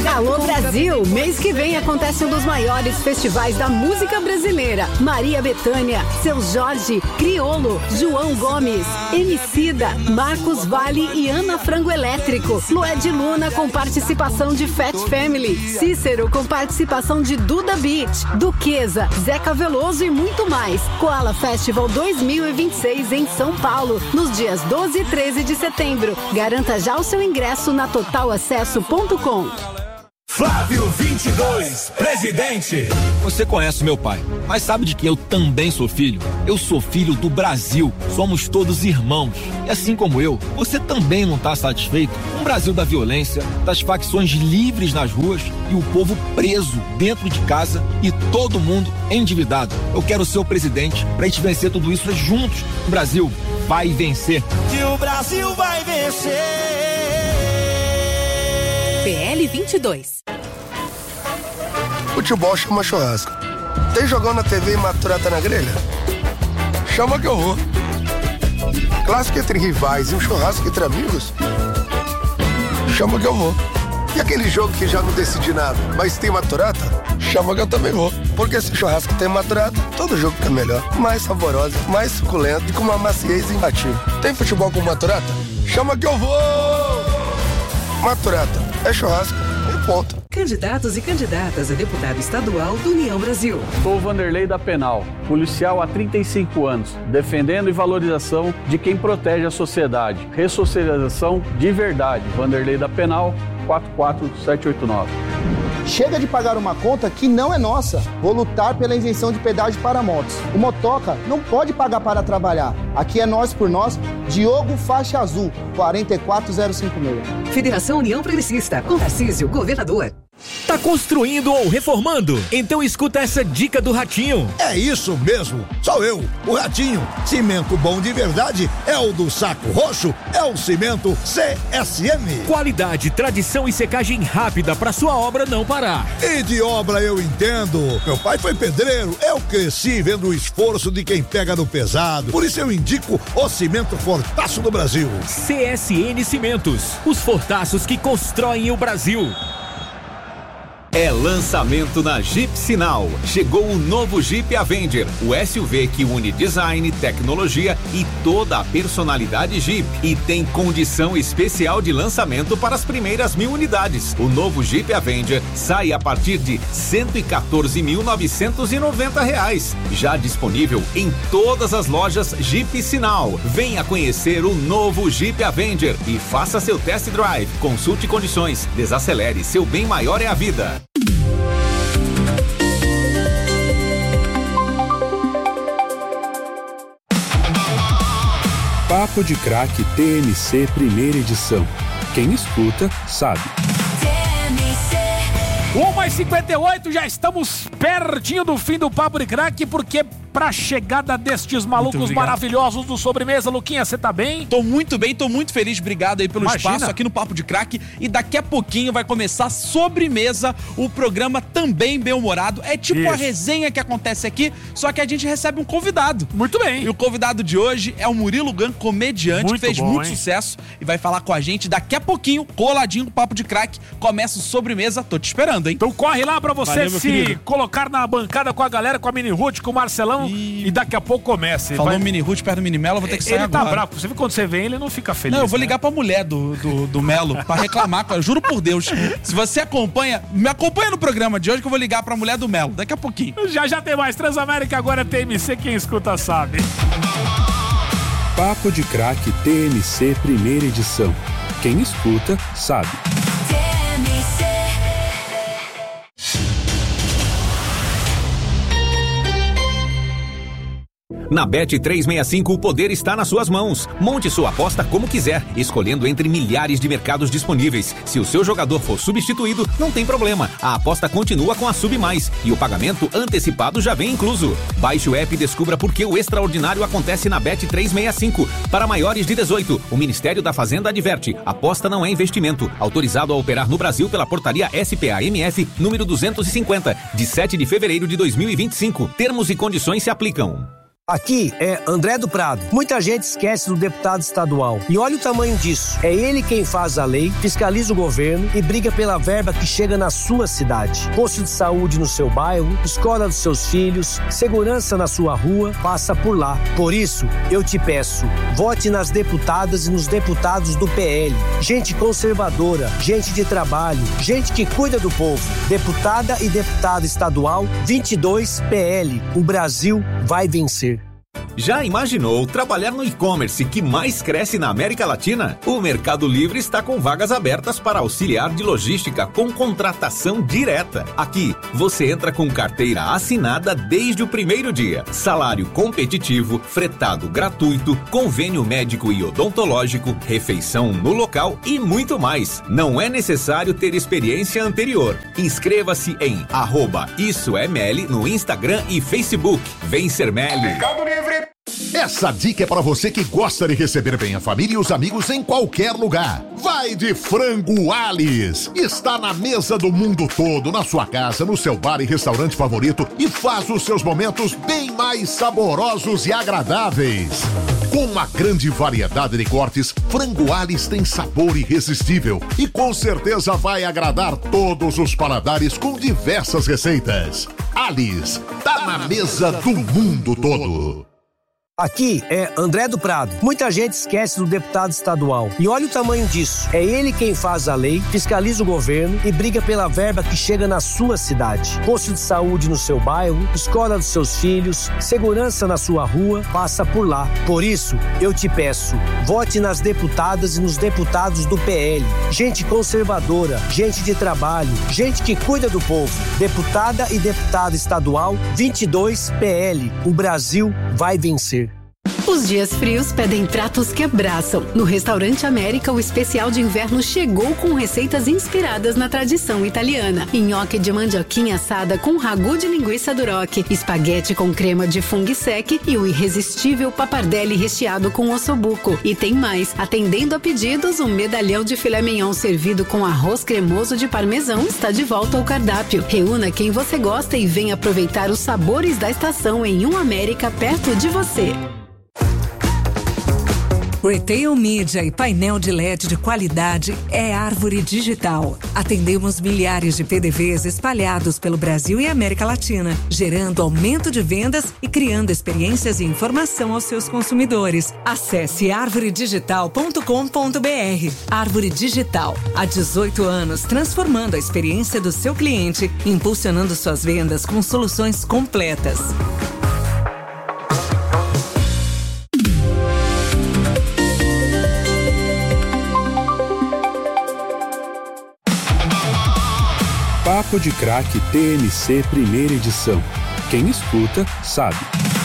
Alô Brasil, mês que vem acontece um dos maiores festivais da música brasileira. Maria Bethânia, Seu Jorge, Criolo, João Gomes, Emicida, Marcos Vale e Ana Frango Elétrico. Lued Luna com participação de Fat Family. Cícero com participação de Duda Beat, Duquesa, Zeca Veloso e muito mais. Koala Festival dois mil e vinte e seis em São Paulo, nos dias doze e treze de setembro. Garanta já o seu ingresso na total acesso ponto com. Flávio vinte e dois, presidente. Você conhece meu pai, mas sabe de que eu também sou filho? Eu sou filho do Brasil. Somos todos irmãos. E assim como eu, você também não está satisfeito com o Brasil da violência, das facções livres nas ruas e o povo preso dentro de casa e todo mundo endividado. Eu quero ser o presidente pra gente vencer tudo isso juntos. O Brasil vai vencer. Que o Brasil vai vencer. P L vinte e dois. Futebol chama churrasco. Tem jogão na T V e maturata na grelha? Chama que eu vou. Clássico entre rivais e um churrasco entre amigos? Chama que eu vou. E aquele jogo que já não decidi nada, mas tem maturata? Chama que eu também vou. Porque se churrasco tem maturata, todo jogo fica melhor, mais saboroso, mais suculento e com uma maciez imbatível. Tem futebol com maturata? Chama que eu vou! Maturata, é churrasco, e ponto. Candidatos e candidatas a deputado estadual do União Brasil. Sou Vanderlei da Penal, policial há trinta e cinco anos, defendendo e valorização de quem protege a sociedade. Ressocialização de verdade. Vanderlei da Penal, quatro quatro sete oito nove. Chega de pagar uma conta que não é nossa. Vou lutar pela isenção de pedágio para motos. O motoca não pode pagar para trabalhar. Aqui é nós por nós. Diogo Faixa Azul, quatro quatro zero cinco seis. Federação União Progressista, com Tarcísio, governador. Tá construindo ou reformando? Então escuta essa dica do Ratinho. É isso mesmo, sou eu, o Ratinho. Cimento bom de verdade é o do Saco Roxo, é o cimento C S M. Qualidade, tradição e secagem rápida para sua obra não parar. E de obra eu entendo. Meu pai foi pedreiro, eu cresci vendo o esforço de quem pega no pesado. Por isso eu indico o cimento Fortaço do Brasil. C S N Cimentos, os fortaços que constroem o Brasil. É lançamento na Jeep Sinal. Chegou o novo Jeep Avenger, o S U V que une design, tecnologia e toda a personalidade Jeep. E tem condição especial de lançamento para as primeiras mil unidades. O novo Jeep Avenger sai a partir de cento e quatorze mil novecentos e noventa reais. Já disponível em todas as lojas Jeep Sinal. Venha conhecer o novo Jeep Avenger e faça seu test drive. Consulte condições. Desacelere, seu bem maior é a vida. Papo de Craque T M C primeira edição. Quem escuta, sabe. uma e cinquenta e oito, já estamos pertinho do fim do Papo de Craque, porque pra chegada destes malucos maravilhosos do Sobremesa, Luquinha, você tá bem? Tô muito bem, tô muito feliz, obrigado aí pelo Imagina. espaço aqui no Papo de Craque, e daqui a pouquinho vai começar Sobremesa, o programa também bem-humorado, é tipo Isso. a resenha que acontece aqui, só que a gente recebe um convidado. Muito bem. E o convidado de hoje é o Murilo Gun, comediante, muito que fez bom, muito hein? sucesso e vai falar com a gente daqui a pouquinho, coladinho no Papo de Craque, começa o Sobremesa, tô te esperando, hein? Então corre lá pra você Valeu, se colocar na bancada com a galera, com a Mini Ruth, com o Marcelão, e, e daqui a pouco começa. Falou vai... Mini Ruth perto do Mini Melo, eu vou ter que sair ele agora. Ele tá bravo. Você vê quando você vem, ele não fica feliz. Não, eu vou né? ligar pra mulher do, do, do Melo pra reclamar, cara. Juro por Deus. Se você acompanha, me acompanha no programa de hoje que eu vou ligar pra mulher do Melo. Daqui a pouquinho. Já já tem mais. Transamérica agora é T M C, quem escuta sabe. Papo de Craque T M C primeira edição. Quem escuta, sabe. Na Bet trezentos e sessenta e cinco, o poder está nas suas mãos. Monte sua aposta como quiser, escolhendo entre milhares de mercados disponíveis. Se o seu jogador for substituído, não tem problema. A aposta continua com a Sub Mais e o pagamento antecipado já vem incluso. Baixe o app e descubra por que o extraordinário acontece na Bet trezentos e sessenta e cinco. Para maiores de dezoito, o Ministério da Fazenda adverte: aposta não é investimento. Autorizado a operar no Brasil pela portaria S P A M F número duzentos e cinquenta, de sete de fevereiro de dois mil e vinte e cinco. Termos e condições se aplicam. Aqui é André do Prado. Muita gente esquece do deputado estadual. E olha o tamanho disso. É ele quem faz a lei, fiscaliza o governo e briga pela verba que chega na sua cidade. Posto de saúde no seu bairro, escola dos seus filhos, segurança na sua rua, passa por lá. Por isso, eu te peço, vote nas deputadas e nos deputados do P L. Gente conservadora, gente de trabalho, gente que cuida do povo. Deputada e deputado estadual vinte e dois P L. O Brasil vai vencer. Já imaginou trabalhar no e-commerce que mais cresce na América Latina? O Mercado Livre está com vagas abertas para auxiliar de logística com contratação direta. Aqui, você entra com carteira assinada desde o primeiro dia. Salário competitivo, fretado gratuito, convênio médico e odontológico, refeição no local e muito mais. Não é necessário ter experiência anterior. Inscreva-se em arroba Isso é Meli no Instagram e Facebook. Vem ser Meli. Mercado Livre. Essa dica é para você que gosta de receber bem a família e os amigos em qualquer lugar. Vai de Frango Alice. Está na mesa do mundo todo, na sua casa, no seu bar e restaurante favorito e faz os seus momentos bem mais saborosos e agradáveis. Com uma grande variedade de cortes, Frango Alice tem sabor irresistível e com certeza vai agradar todos os paladares com diversas receitas. Alice, tá na mesa do mundo todo. Aqui é André do Prado. Muita gente esquece do deputado estadual. E olha o tamanho disso. É ele quem faz a lei, fiscaliza o governo e briga pela verba que chega na sua cidade. Posto de saúde no seu bairro, escola dos seus filhos, segurança na sua rua, passa por lá. Por isso, eu te peço, vote nas deputadas e nos deputados do P L. Gente conservadora, gente de trabalho, gente que cuida do povo. Deputada e deputado estadual vinte e dois P L. O Brasil vai vencer. Os dias frios pedem pratos que abraçam. No Restaurante América, o especial de inverno chegou com receitas inspiradas na tradição italiana. Nhoque de mandioquinha assada com ragu de linguiça duroc, espaguete com crema de funghi sec e o irresistível pappardelle recheado com ossobuco. E tem mais, atendendo a pedidos, um medalhão de filé mignon servido com arroz cremoso de parmesão está de volta ao cardápio. Reúna quem você gosta e venha aproveitar os sabores da estação em um América perto de você. Retail Media e painel de L E D de qualidade é Árvore Digital. Atendemos milhares de P D Vs espalhados pelo Brasil e América Latina, gerando aumento de vendas e criando experiências e informação aos seus consumidores. Acesse árvore digital ponto com ponto b r. Árvore Digital, há dezoito anos transformando a experiência do seu cliente, impulsionando suas vendas com soluções completas. Papo de Craque T M C Primeira Edição. Quem escuta, sabe.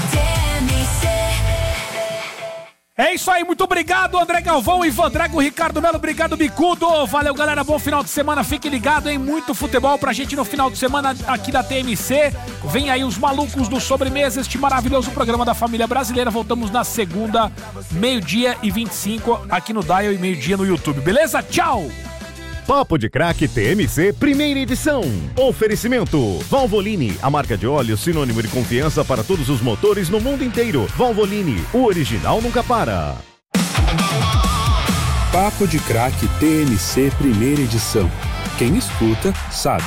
É isso aí, muito obrigado, André Galvão, Ivan Drago, Ricardo Melo, obrigado, Bicudo. Valeu, galera, bom final de semana, fique ligado, hein? Muito futebol pra gente no final de semana aqui da T M C. Vem aí os malucos do Sobremesa, este maravilhoso programa da família brasileira. Voltamos na segunda, meio-dia e vinte e cinco, aqui no Dial e meio-dia no YouTube, beleza? Tchau! Papo de Craque T M C Primeira Edição. Oferecimento Valvoline, a marca de óleo sinônimo de confiança para todos os motores no mundo inteiro. Valvoline, o original nunca para. Papo de Craque T M C Primeira Edição. Quem escuta, sabe.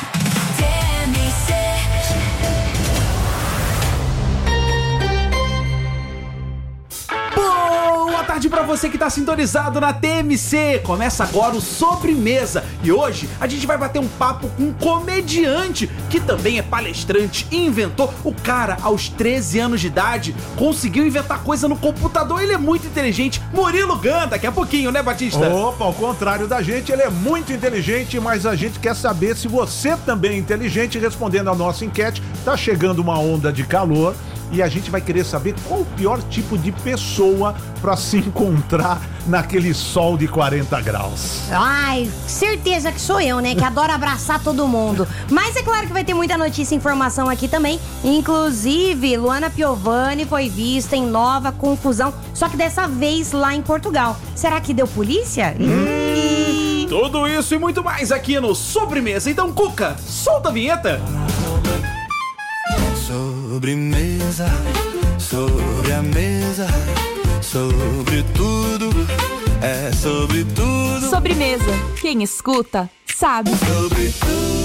Boa tarde pra você que tá sintonizado na T M C. Começa agora o Sobremesa. E hoje a gente vai bater um papo com um comediante que também é palestrante e inventor. O cara, aos treze anos de idade, conseguiu inventar coisa no computador. Ele é muito inteligente. Murilo Gun, daqui a pouquinho, né, Batista? Opa, ao contrário da gente, ele é muito inteligente, mas a gente quer saber se você também é inteligente. Respondendo a nossa enquete, tá chegando uma onda de calor e a gente vai querer saber qual o pior tipo de pessoa pra se encontrar naquele sol de quarenta graus. Ai, certeza que sou eu, né? Que adoro abraçar todo mundo. Mas é claro que vai ter muita notícia e informação aqui também. Inclusive, Luana Piovani foi vista em nova confusão, só que dessa vez lá em Portugal. Será que deu polícia? Hum, tudo isso e muito mais aqui no Sobremesa. Então, Cuca, solta a vinheta. Sobremesa, sobre a mesa, sobre tudo, é sobre tudo. Sobremesa, quem escuta, sabe. Sobre tudo.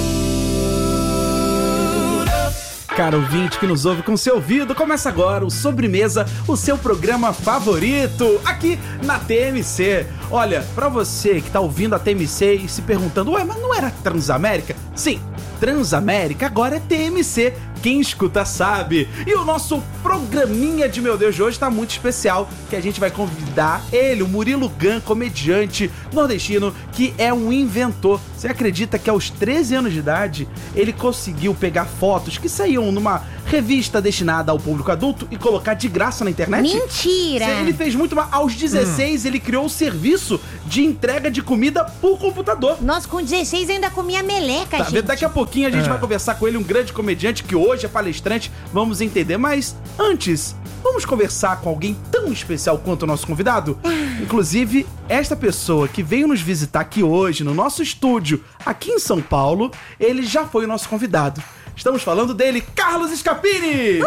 Caro ouvinte que nos ouve com seu ouvido, começa agora o Sobremesa, o seu programa favorito, aqui na T M C. Olha, pra você que tá ouvindo a T M C e se perguntando, ué, mas não era Transamérica? Sim, Transamérica agora é T M C, quem escuta sabe. E o nosso programinha de Meu Deus de hoje tá muito especial, que a gente vai convidar ele, o Murilo Gun, comediante nordestino, que é um inventor. Você acredita que aos treze anos de idade, ele conseguiu pegar fotos que saíam numa revista destinada ao público adulto e colocar de graça na internet? Mentira! Ele fez muito, mas aos dezesseis hum. ele criou o serviço de entrega de comida por computador. Nossa, com dezesseis eu ainda comia meleca, tá, gente. Daqui a pouquinho a gente É. vai conversar com ele, um grande comediante que hoje é palestrante, vamos entender. Mas antes, vamos conversar com alguém tão especial quanto o nosso convidado? Inclusive, esta pessoa que veio nos visitar aqui hoje, no nosso estúdio, aqui em São Paulo, ele já foi o nosso convidado. Estamos falando dele, Carlos Scapini!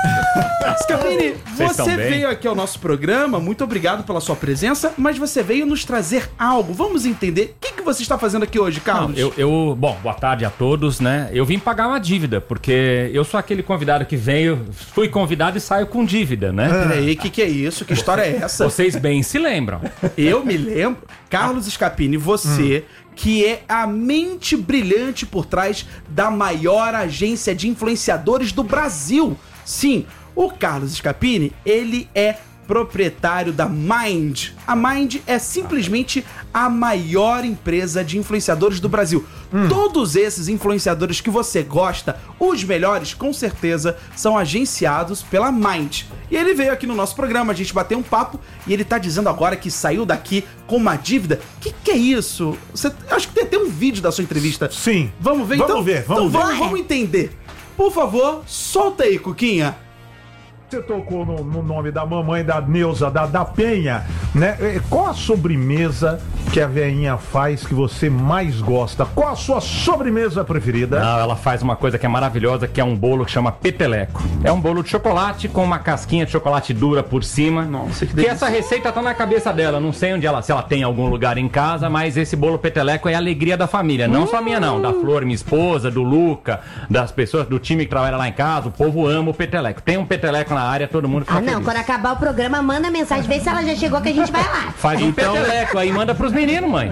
Scapini, Vocês você estão bem? veio aqui ao nosso programa, muito obrigado pela sua presença, mas você veio nos trazer algo. Vamos entender o que, que você está fazendo aqui hoje, Carlos? Não, eu, eu, bom, boa tarde a todos, né? Eu vim pagar uma dívida, porque eu sou aquele convidado que veio, fui convidado e saio com dívida, né? Peraí, o que, que é isso? Que história é essa? Vocês bem se lembram. Eu me lembro. Carlos Scapini, você... Hum. que é a mente brilhante por trás da maior agência de influenciadores do Brasil. Sim, o Carlos Scapini, ele é proprietário da Mind. A Mind é simplesmente a maior empresa de influenciadores do Brasil. Hum. Todos esses influenciadores que você gosta, os melhores, com certeza, são agenciados pela Mind. E ele veio aqui no nosso programa, a gente bateu um papo, e ele tá dizendo agora que saiu daqui com uma dívida. O que, que é isso? Você, acho que tem até um vídeo da sua entrevista. Sim. Vamos ver Vamos então? ver, vamos então ver. Vamos, vamos entender. Por favor, solta aí, Cuquinha. Você tocou no, no nome da mamãe da Neuza, da, da Penha, né? Qual a sobremesa que a veinha faz que você mais gosta? Qual a sua sobremesa preferida? Não, ela faz uma coisa que é maravilhosa, que é um bolo que chama peteleco. É um bolo de chocolate com uma casquinha de chocolate dura por cima. Nossa, que que delícia. essa receita tá na cabeça dela. Não sei onde ela, se ela tem em algum lugar em casa, mas esse bolo peteleco é a alegria da família. Não só minha não, da Flor, minha esposa, do Luca, das pessoas do time que trabalha lá em casa. O povo ama o peteleco. Tem um peteleco na área, todo mundo fica Ah, não, feliz. quando acabar o programa, manda mensagem, vê se ela já chegou que a gente vai lá. Faz um Então- peteleco aí, manda pros meninos, mãe.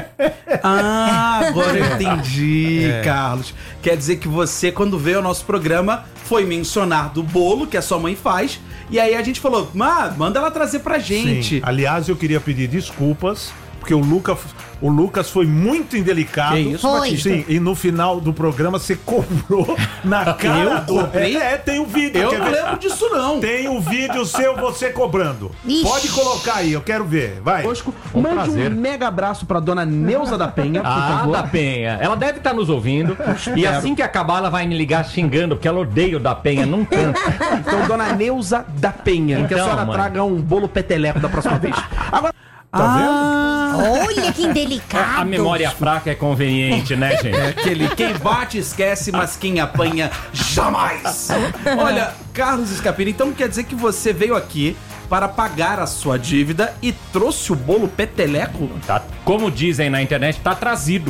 Ah, agora eu entendi, Carlos. Quer dizer que você, quando veio ao nosso programa, foi mencionar do bolo que a sua mãe faz. E aí a gente falou, ah, manda ela trazer pra gente. Sim. Aliás, eu queria pedir desculpas, porque o Lucas, o Lucas foi muito indelicado. Que isso, Foi. Batista? Sim, e no final do programa você cobrou na cara Eu do... cobrei? É, é, tem o vídeo. Eu quer não ver? lembro disso, não. Tem o vídeo seu, você cobrando. Ixi. Pode colocar aí, eu quero ver. Vai. Bosco, Um mande prazer. um mega abraço pra dona Neuza da Penha, por Ah, favor. da Penha. Ela deve estar nos ouvindo. E assim que acabar, ela vai me ligar xingando, porque ela odeia o da Penha num canto. Então, dona Neuza da Penha, que a Então, senhora mãe. traga um bolo peteleco da próxima vez. Agora, Tá ah, Olha que indelicado. A memória fraca é conveniente, né, gente? é aquele quem bate esquece, mas quem apanha jamais. Olha, Carlos Scapini, então quer dizer que você veio aqui para pagar a sua dívida e trouxe o bolo peteleco? Tá, como dizem na internet, tá trazido.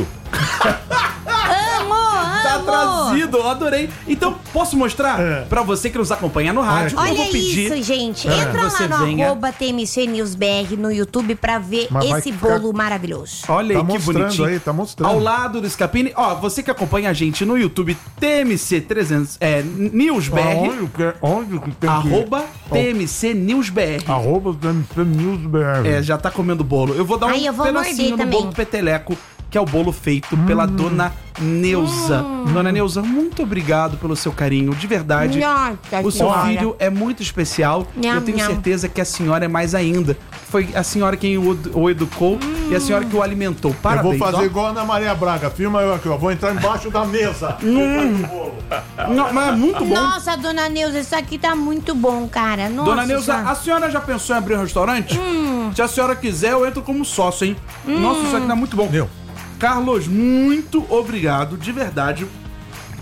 Amo, Tá amo. trazido, eu adorei. Então, posso mostrar É. pra você que nos acompanha no rádio? eu Olha vou pedir. isso, gente. É. Entra Você lá no venha. arroba T M C News B R no YouTube pra ver Mas vai esse ficar- bolo maravilhoso. Olha Tá aí que mostrando bonitinho. aí, tá mostrando. Ao lado do Scapini, ó, você que acompanha a gente no YouTube, T M C trezentos, é, News B R, Onde que, onde que tem arroba que... T M C News B R. Arroba T M C News B R. É, já tá comendo bolo. Eu vou dar um Ai, eu vou pedacinho morder do também. bolo peteleco, que é o bolo feito pela dona Neuza. Dona Neuza, muito obrigado pelo seu carinho, de verdade. Nossa O seu senhora. filho é muito especial. Nham, eu tenho nham. certeza que a senhora é mais ainda. Foi a senhora quem o, o educou e a senhora que o alimentou. Eu Parabéns. vou fazer ó. igual a Ana Maria Braga. Filma eu aqui, ó. Vou entrar embaixo da mesa. Hum. Não, mas é muito bom. Nossa, dona Neuza, isso aqui tá muito bom, cara. Nossa, Dona Neuza, senhora. a senhora já pensou em abrir um restaurante? Hum. Se a senhora quiser, eu entro como sócio, hein? Nossa, isso aqui tá muito bom. Meu. Carlos, muito obrigado, de verdade,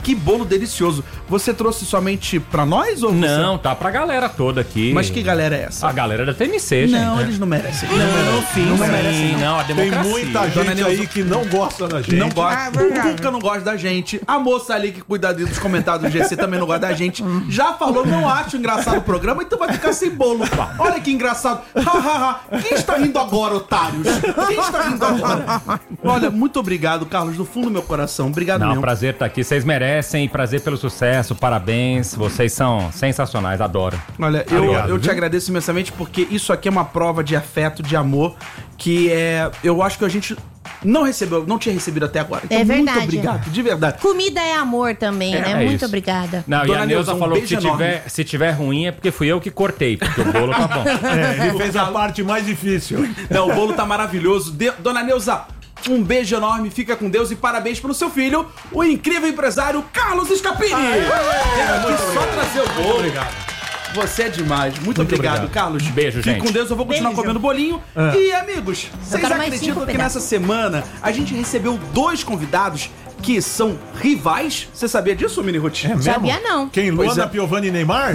Que bolo delicioso. Você trouxe somente pra nós ou Não, você... tá pra galera toda aqui. Mas que galera é essa? A galera da T M C, gente. Não, eles não merecem. Não, Não, enfim, não não merecem. merecem. Não, a democracia. Tem muita Dona gente Neuza- aí que não gosta da gente. Não gosta. Ah, o verdade. Cuca não gosta da gente. A moça ali que cuida dos comentários do G C também não gosta da gente. Já falou, não acho engraçado o programa, então vai ficar sem bolo. Olha que engraçado. Ha, ha, ha. Quem está rindo agora, otários? Quem está rindo agora? Olha, muito obrigado, Carlos, do fundo do meu coração. Obrigado Não, mesmo. prazer estar aqui. Vocês merecem. Prazer pelo sucesso. Parabéns. Vocês são sensacionais. Adoro. Olha, eu, Obrigado, eu te viu? agradeço imensamente porque isso aqui é uma prova de afeto, de amor, que é. Eu acho que a gente não recebeu, não tinha recebido até agora. Então, É verdade. muito obrigado, de verdade. Comida é amor também, É, né? é Muito isso. obrigada. Não, e Dona a Neuza, Neuza um falou que se beijo enorme. tiver, se tiver ruim é porque fui eu que cortei, porque o bolo tá bom. É, ele fez a parte mais difícil. Não, o bolo tá maravilhoso. De- Dona Neuza, um beijo enorme, fica com Deus e parabéns pelo seu filho, o incrível empresário Carlos Escapini. Teve aqui só trazer o bolo. Obrigado. Você é demais. Muito, Muito obrigado, obrigado. Carlos. Beijo, Fique gente. com Deus, eu vou continuar Beijo. comendo bolinho. Ah. E, amigos, vocês quero mais acreditam cinco que pedaços. nessa semana a gente recebeu dois convidados que são rivais? Você sabia disso, Mini Ruth? É mesmo? Sabia não. Quem? Pois Luana é. Piovani e Neymar?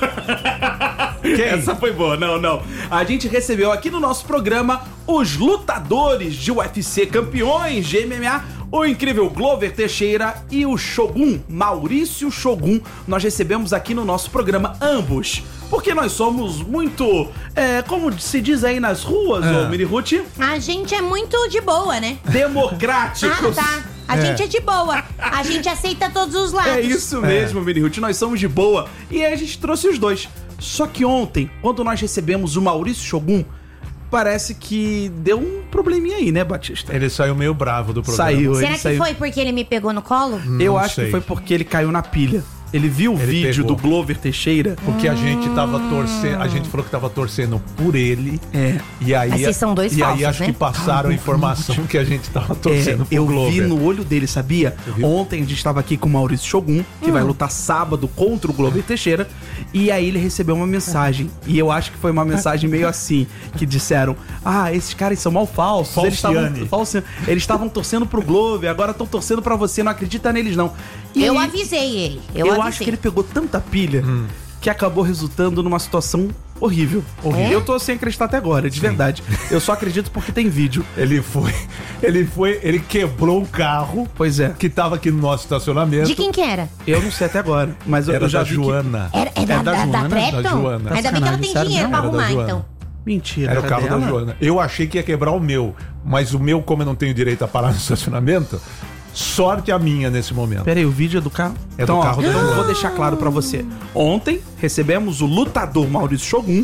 Quem? Essa foi boa, não, não. A gente recebeu aqui no nosso programa os lutadores de U F C, campeões de M M A, o incrível Glover Teixeira e o Shogun, Maurício Shogun. Nós recebemos aqui no nosso programa ambos. Porque nós somos muito, é, como se diz aí nas ruas, É. ô Mini Ruth, A gente é muito de boa, né? democráticos. Ah, tá. A É. gente é de boa. A gente aceita todos os lados. É isso mesmo, Mini Ruth. Nós somos de boa. E aí a gente trouxe os dois. Só que ontem, quando nós recebemos o Maurício Shogun, parece que deu um probleminha aí, né, Batista? Ele saiu meio bravo do programa. Saiu, Será ele que saiu. foi porque ele me pegou no colo? Eu Não acho sei. que foi porque ele caiu na pilha. Ele viu o Ele vídeo pegou. do Glover Teixeira. Porque a gente tava torcendo, a gente falou que tava torcendo por ele. É. E aí, Mas vocês são dois e falsos, aí acho né? que passaram a informação que a gente tava torcendo É, pro eu Glover. vi no olho dele, sabia? Ontem a gente estava aqui com o Maurício Shogun, que Hum. vai lutar sábado contra o Glover Teixeira, e aí ele recebeu uma mensagem, e eu acho que foi uma mensagem meio assim, que disseram, ah, esses caras são mal falsos, eles estavam Falciane. falsi- eles estavam torcendo pro Glover, agora estão torcendo pra você, não acredita neles não. E Eu aí, avisei ele. Eu, eu, avisei. acho que ele pegou tanta pilha que acabou resultando numa situação horrível. É? Eu tô sem acreditar até agora, de verdade. Eu só acredito porque tem vídeo. Ele foi, ele foi, ele quebrou o carro. Pois é. Que tava aqui no nosso estacionamento. De quem que era? Eu não sei até agora, mas eu, Era eu já da vi que- Joana. Era, é da, É da da, da, Joana? Trepton? Da Joana. Ainda bem que ela tem Sério dinheiro mesmo? pra Era da arrumar, Joana. então. Mentira. Era o carro dela? da Joana. Eu achei que ia quebrar o meu, mas o meu, como eu não tenho direito a parar no estacionamento, sorte a minha nesse momento. Pera aí, o vídeo é do carro? É então, do ó, carro da então Joana. vou deixar claro pra você. Ontem recebemos o lutador Maurício Shogun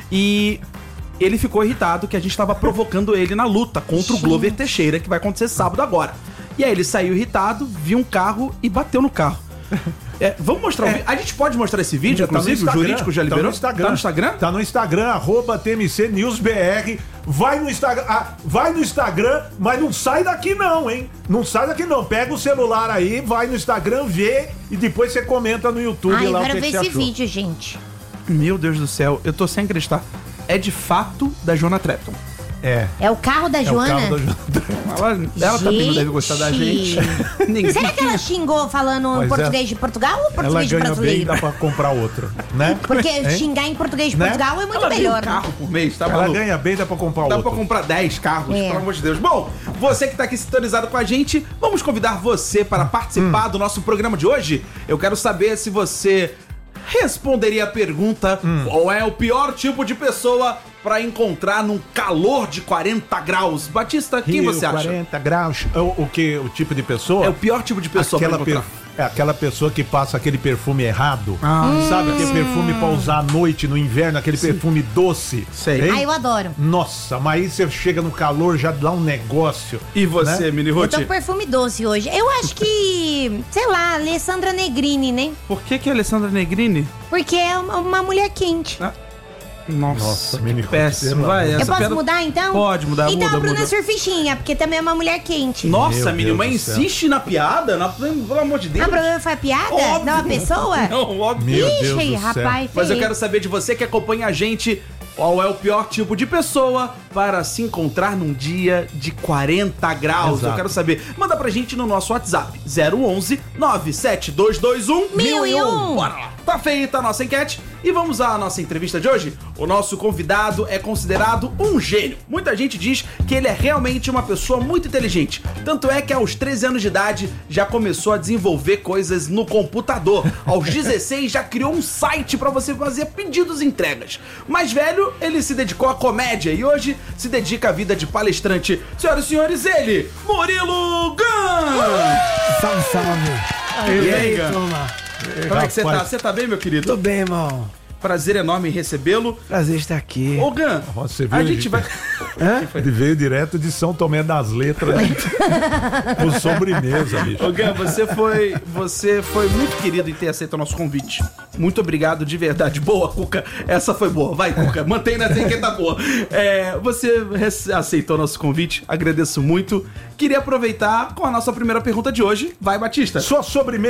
e ele ficou irritado que a gente tava provocando ele na luta contra o Glover Teixeira, que vai acontecer sábado agora. E aí ele saiu irritado, viu um carro e bateu no carro. É, vamos mostrar o vídeo. A gente pode mostrar esse vídeo, Tá no inclusive? O Instagram. jurídico já Tá liberou? no Instagram. Tá no Instagram? Tá no Instagram, arroba T M C News B R. Vai no Instagram, ah, vai no Instagram, mas não sai daqui não, hein? Não sai daqui não. Pega o celular aí, vai no Instagram, vê e depois você comenta no YouTube Ai, eu lá o quero que, ver que você esse achou. vídeo, gente. Meu Deus do céu, eu tô sem acreditar. É de fato da Joana Trepton. É. É o carro da É o Joana? carro da Joana. Ela, ela também não deve gostar da gente. Ninguém- Será que ela xingou falando Mas em é- português de Portugal ou Ela português de ganha bem, brasileiro? dá pra comprar outro, né? Porque Hein? xingar em português de Né? Portugal é muito Ela tem melhor. um carro por mês, tá Ela maluco? ganha bem, dá pra comprar Dá outro. pra comprar dez carros, É. pelo amor de Deus. Bom, você que tá aqui sintonizado com a gente, vamos convidar você para participar do nosso programa de hoje. Eu quero saber se você responderia a pergunta: qual é o pior tipo de pessoa pra encontrar num calor de quarenta graus? Batista, quem Rio, você acha? quarenta graus. O, o que? O tipo de pessoa? É o pior tipo de pessoa aquela pra encontrar. per- é aquela pessoa que passa aquele perfume errado. Ah, sabe aquele perfume pra usar à noite, no inverno, aquele perfume doce. Sei. Hein? Ah, eu adoro. Nossa, mas aí você chega no calor, já dá um negócio. E você, né? Mini Eu Ruth? tô com perfume doce hoje. Eu acho que, sei lá, Alessandra Negrini, né? Por que que a Alessandra Negrini? Porque é uma, uma mulher quente. Ah, Nossa, Nossa, que Mini Ruth, péssimo. pelo Vai, amor. Eu essa posso piada- mudar então? Pode mudar, Então muda, a Bruna muda. Surfichinha, porque também é uma mulher quente. Nossa, Meu Mini, Deus mas do céu. insiste na piada? Na- Pelo amor de Deus. Ah, o problema foi a piada? Óbvio. Não, a pessoa? Não, óbvio. Meu Ixi, Deus do céu. rapaz, Mas eu ferrei. quero saber de você que acompanha a gente Qual é o pior tipo de pessoa para se encontrar num dia de quarenta graus? Exato. Eu quero saber. Manda pra gente no nosso WhatsApp. zero onze nove sete dois dois um Mil e um. Bora lá. Tá feita a nossa enquete e vamos à nossa entrevista de hoje. O nosso convidado é considerado um gênio. Muita gente diz que ele é realmente uma pessoa muito inteligente. Tanto é que aos treze anos de idade já começou a desenvolver coisas no computador. Aos dezesseis já criou um site para você fazer pedidos e entregas. Mais velho, ele se dedicou à comédia e hoje se dedica à vida de palestrante. Senhoras e senhores, ele, Murilo Gun! Salve, salve. E aí, Gun? turma? Como é que você tá? Você tá bem, meu querido? Tô bem, irmão. Prazer enorme em recebê-lo. Prazer estar aqui. Ô, Gun, Você a viu, gente vai... Hã? Ele veio direto de São Tomé das Letras por sobremesa, bicho. Ô, Gun, você foi, você foi muito querido em ter aceito o nosso convite. Muito obrigado, de verdade. Boa, Cuca. Essa foi boa. Vai, Cuca. Mantém nessa aí que tá boa. É, você rece- aceitou o nosso convite. Agradeço muito. Queria aproveitar com a nossa primeira pergunta de hoje. Vai, Batista. Sua sobremesa